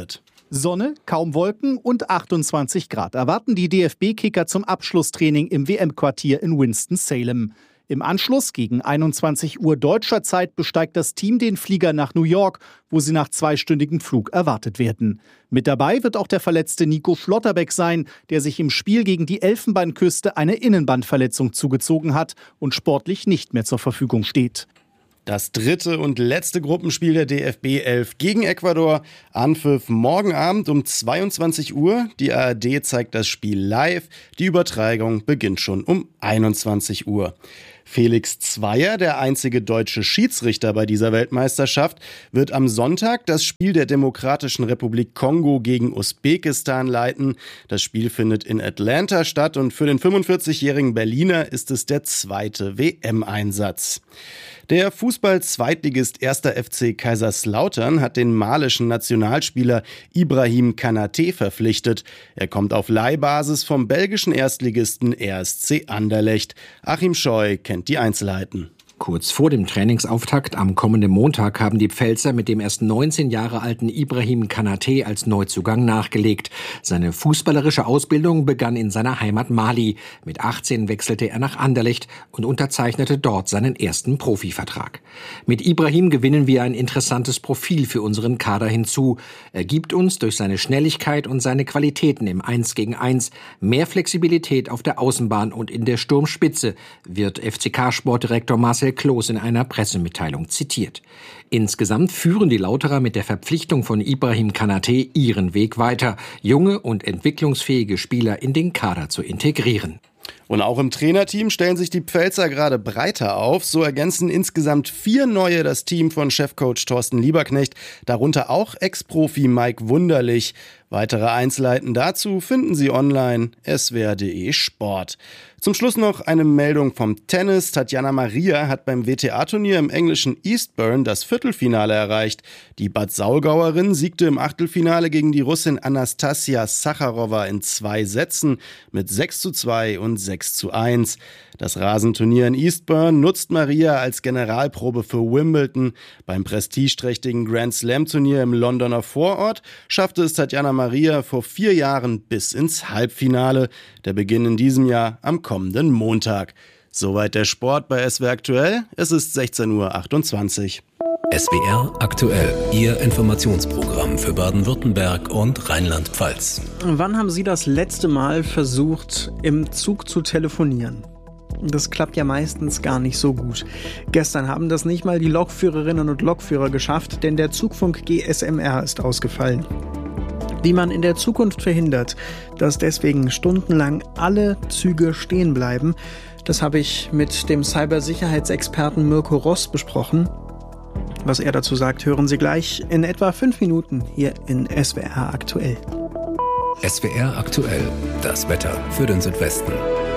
Sonne, kaum Wolken und achtundzwanzig Grad erwarten die D F B-Kicker zum Abschlusstraining im W M-Quartier in Winston-Salem. Im Anschluss gegen einundzwanzig Uhr deutscher Zeit besteigt das Team den Flieger nach New York, wo sie nach zweistündigem Flug erwartet werden. Mit dabei wird auch der verletzte Nico Schlotterbeck sein, der sich im Spiel gegen die Elfenbeinküste eine Innenbandverletzung zugezogen hat und sportlich nicht mehr zur Verfügung steht. Das dritte und letzte Gruppenspiel der D F B elf gegen Ecuador. Anpfiff morgen Abend um zweiundzwanzig Uhr. Die A R D zeigt das Spiel live. Die Übertragung beginnt schon um einundzwanzig Uhr. Felix Zweier, der einzige deutsche Schiedsrichter bei dieser Weltmeisterschaft, wird am Sonntag das Spiel der Demokratischen Republik Kongo gegen Usbekistan leiten. Das Spiel findet in Atlanta statt und für den fünfundvierzigjährigen Berliner ist es der zweite W M-Einsatz. Der Fußball-Zweitligist erster F C Kaiserslautern hat den malischen Nationalspieler Ibrahim Kanate verpflichtet. Er kommt auf Leihbasis vom belgischen Erstligisten R S C Anderlecht. Achim Scheu kennt die Einzelheiten. Kurz vor dem Trainingsauftakt am kommenden Montag haben die Pfälzer mit dem erst neunzehn Jahre alten Ibrahim Kanate als Neuzugang nachgelegt. Seine fußballerische Ausbildung begann in seiner Heimat Mali. Mit achtzehn wechselte er nach Anderlecht und unterzeichnete dort seinen ersten Profivertrag. Mit Ibrahim gewinnen wir ein interessantes Profil für unseren Kader hinzu. Er gibt uns durch seine Schnelligkeit und seine Qualitäten im Eins gegen Eins mehr Flexibilität auf der Außenbahn und in der Sturmspitze, wird F C K-Sportdirektor Marcel Kloß in einer Pressemitteilung zitiert. Insgesamt führen die Lauterer mit der Verpflichtung von Ibrahim Kanate ihren Weg weiter, junge und entwicklungsfähige Spieler in den Kader zu integrieren. Und auch im Trainerteam stellen sich die Pfälzer gerade breiter auf. So ergänzen insgesamt vier Neue das Team von Chefcoach Thorsten Lieberknecht, darunter auch Ex-Profi Mike Wunderlich. Weitere Einzelheiten dazu finden Sie online s w r punkt d e Sport. Zum Schluss noch eine Meldung vom Tennis. Tatjana Maria hat beim W T A-Turnier im englischen Eastbourne das Viertelfinale erreicht. Die Bad Saulgauerin siegte im Achtelfinale gegen die Russin Anastasia Sacharowa in zwei Sätzen mit sechs zu zwei und sechs zu eins. Das Rasenturnier in Eastbourne nutzt Maria als Generalprobe für Wimbledon. Beim prestigeträchtigen Grand Slam-Turnier im Londoner Vorort schaffte es Tatjana Maria vor vier Jahren bis ins Halbfinale. Der Beginn in diesem Jahr am kommenden Montag. Soweit der Sport bei S W R Aktuell. Es ist sechzehn Uhr achtundzwanzig. S W R Aktuell, Ihr Informationsprogramm für Baden-Württemberg und Rheinland-Pfalz. Wann haben Sie das letzte Mal versucht, im Zug zu telefonieren? Das klappt ja meistens gar nicht so gut. Gestern haben das nicht mal die Lokführerinnen und Lokführer geschafft, denn der Zugfunk G S M R ist ausgefallen. Wie man in der Zukunft verhindert, dass deswegen stundenlang alle Züge stehen bleiben, das habe ich mit dem Cybersicherheitsexperten Mirko Ross besprochen. Was er dazu sagt, hören Sie gleich in etwa fünf Minuten hier in S W R Aktuell. S W R Aktuell, das Wetter für den Südwesten.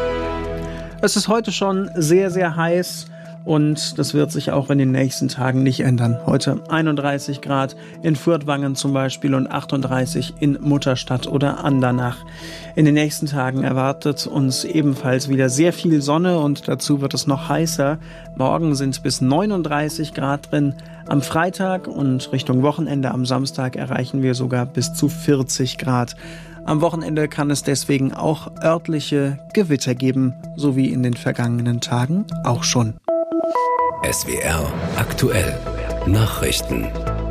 Es ist heute schon sehr, sehr heiß und das wird sich auch in den nächsten Tagen nicht ändern. Heute einunddreißig Grad in Furtwangen zum Beispiel und achtunddreißig in Mutterstadt oder Andernach. In den nächsten Tagen erwartet uns ebenfalls wieder sehr viel Sonne und dazu wird es noch heißer. Morgen sind bis neununddreißig Grad drin. Am Freitag und Richtung Wochenende am Samstag erreichen wir sogar bis zu vierzig Grad. Am Wochenende kann es deswegen auch örtliche Gewitter geben, so wie in den vergangenen Tagen auch schon. S W R Aktuell Nachrichten.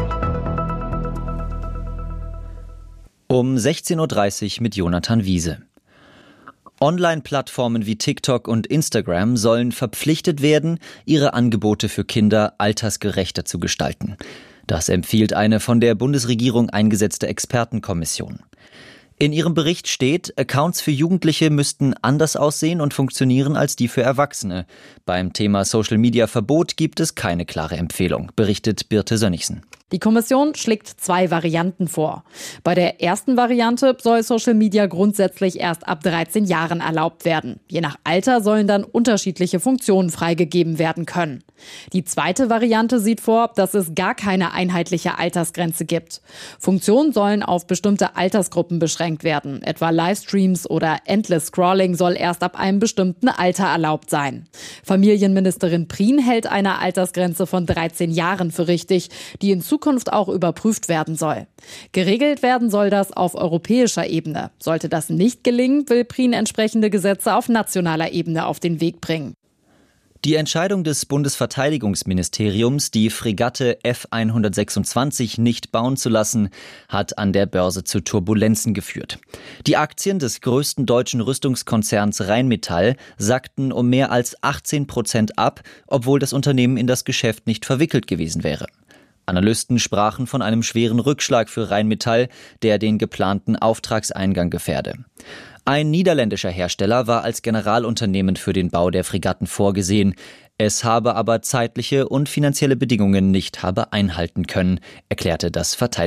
Um sechzehn Uhr dreißig mit Jonathan Wiese. Online-Plattformen wie TikTok und Instagram sollen verpflichtet werden, ihre Angebote für Kinder altersgerechter zu gestalten. Das empfiehlt eine von der Bundesregierung eingesetzte Expertenkommission. In ihrem Bericht steht, Accounts für Jugendliche müssten anders aussehen und funktionieren als die für Erwachsene. Beim Thema Social-Media-Verbot gibt es keine klare Empfehlung, berichtet Birte Sönnigsen. Die Kommission schlägt zwei Varianten vor. Bei der ersten Variante soll Social Media grundsätzlich erst ab dreizehn Jahren erlaubt werden. Je nach Alter sollen dann unterschiedliche Funktionen freigegeben werden können. Die zweite Variante sieht vor, dass es gar keine einheitliche Altersgrenze gibt. Funktionen sollen auf bestimmte Altersgruppen beschränkt werden. Etwa Livestreams oder Endless Scrolling soll erst ab einem bestimmten Alter erlaubt sein. Familienministerin Prien hält eine Altersgrenze von dreizehn Jahren für richtig, die in Zukunft Zukunft auch überprüft werden soll. Geregelt werden soll das auf europäischer Ebene. Sollte das nicht gelingen, will Prien entsprechende Gesetze auf nationaler Ebene auf den Weg bringen. Die Entscheidung des Bundesverteidigungsministeriums, die Fregatte F hundertsechsundzwanzig nicht bauen zu lassen, hat an der Börse zu Turbulenzen geführt. Die Aktien des größten deutschen Rüstungskonzerns Rheinmetall sackten um mehr als achtzehn Prozent ab, obwohl das Unternehmen in das Geschäft nicht verwickelt gewesen wäre. Analysten sprachen von einem schweren Rückschlag für Rheinmetall, der den geplanten Auftragseingang gefährde. Ein niederländischer Hersteller war als Generalunternehmen für den Bau der Fregatten vorgesehen. Es habe aber zeitliche und finanzielle Bedingungen nicht habe einhalten können, erklärte das Verteidigungsministerium.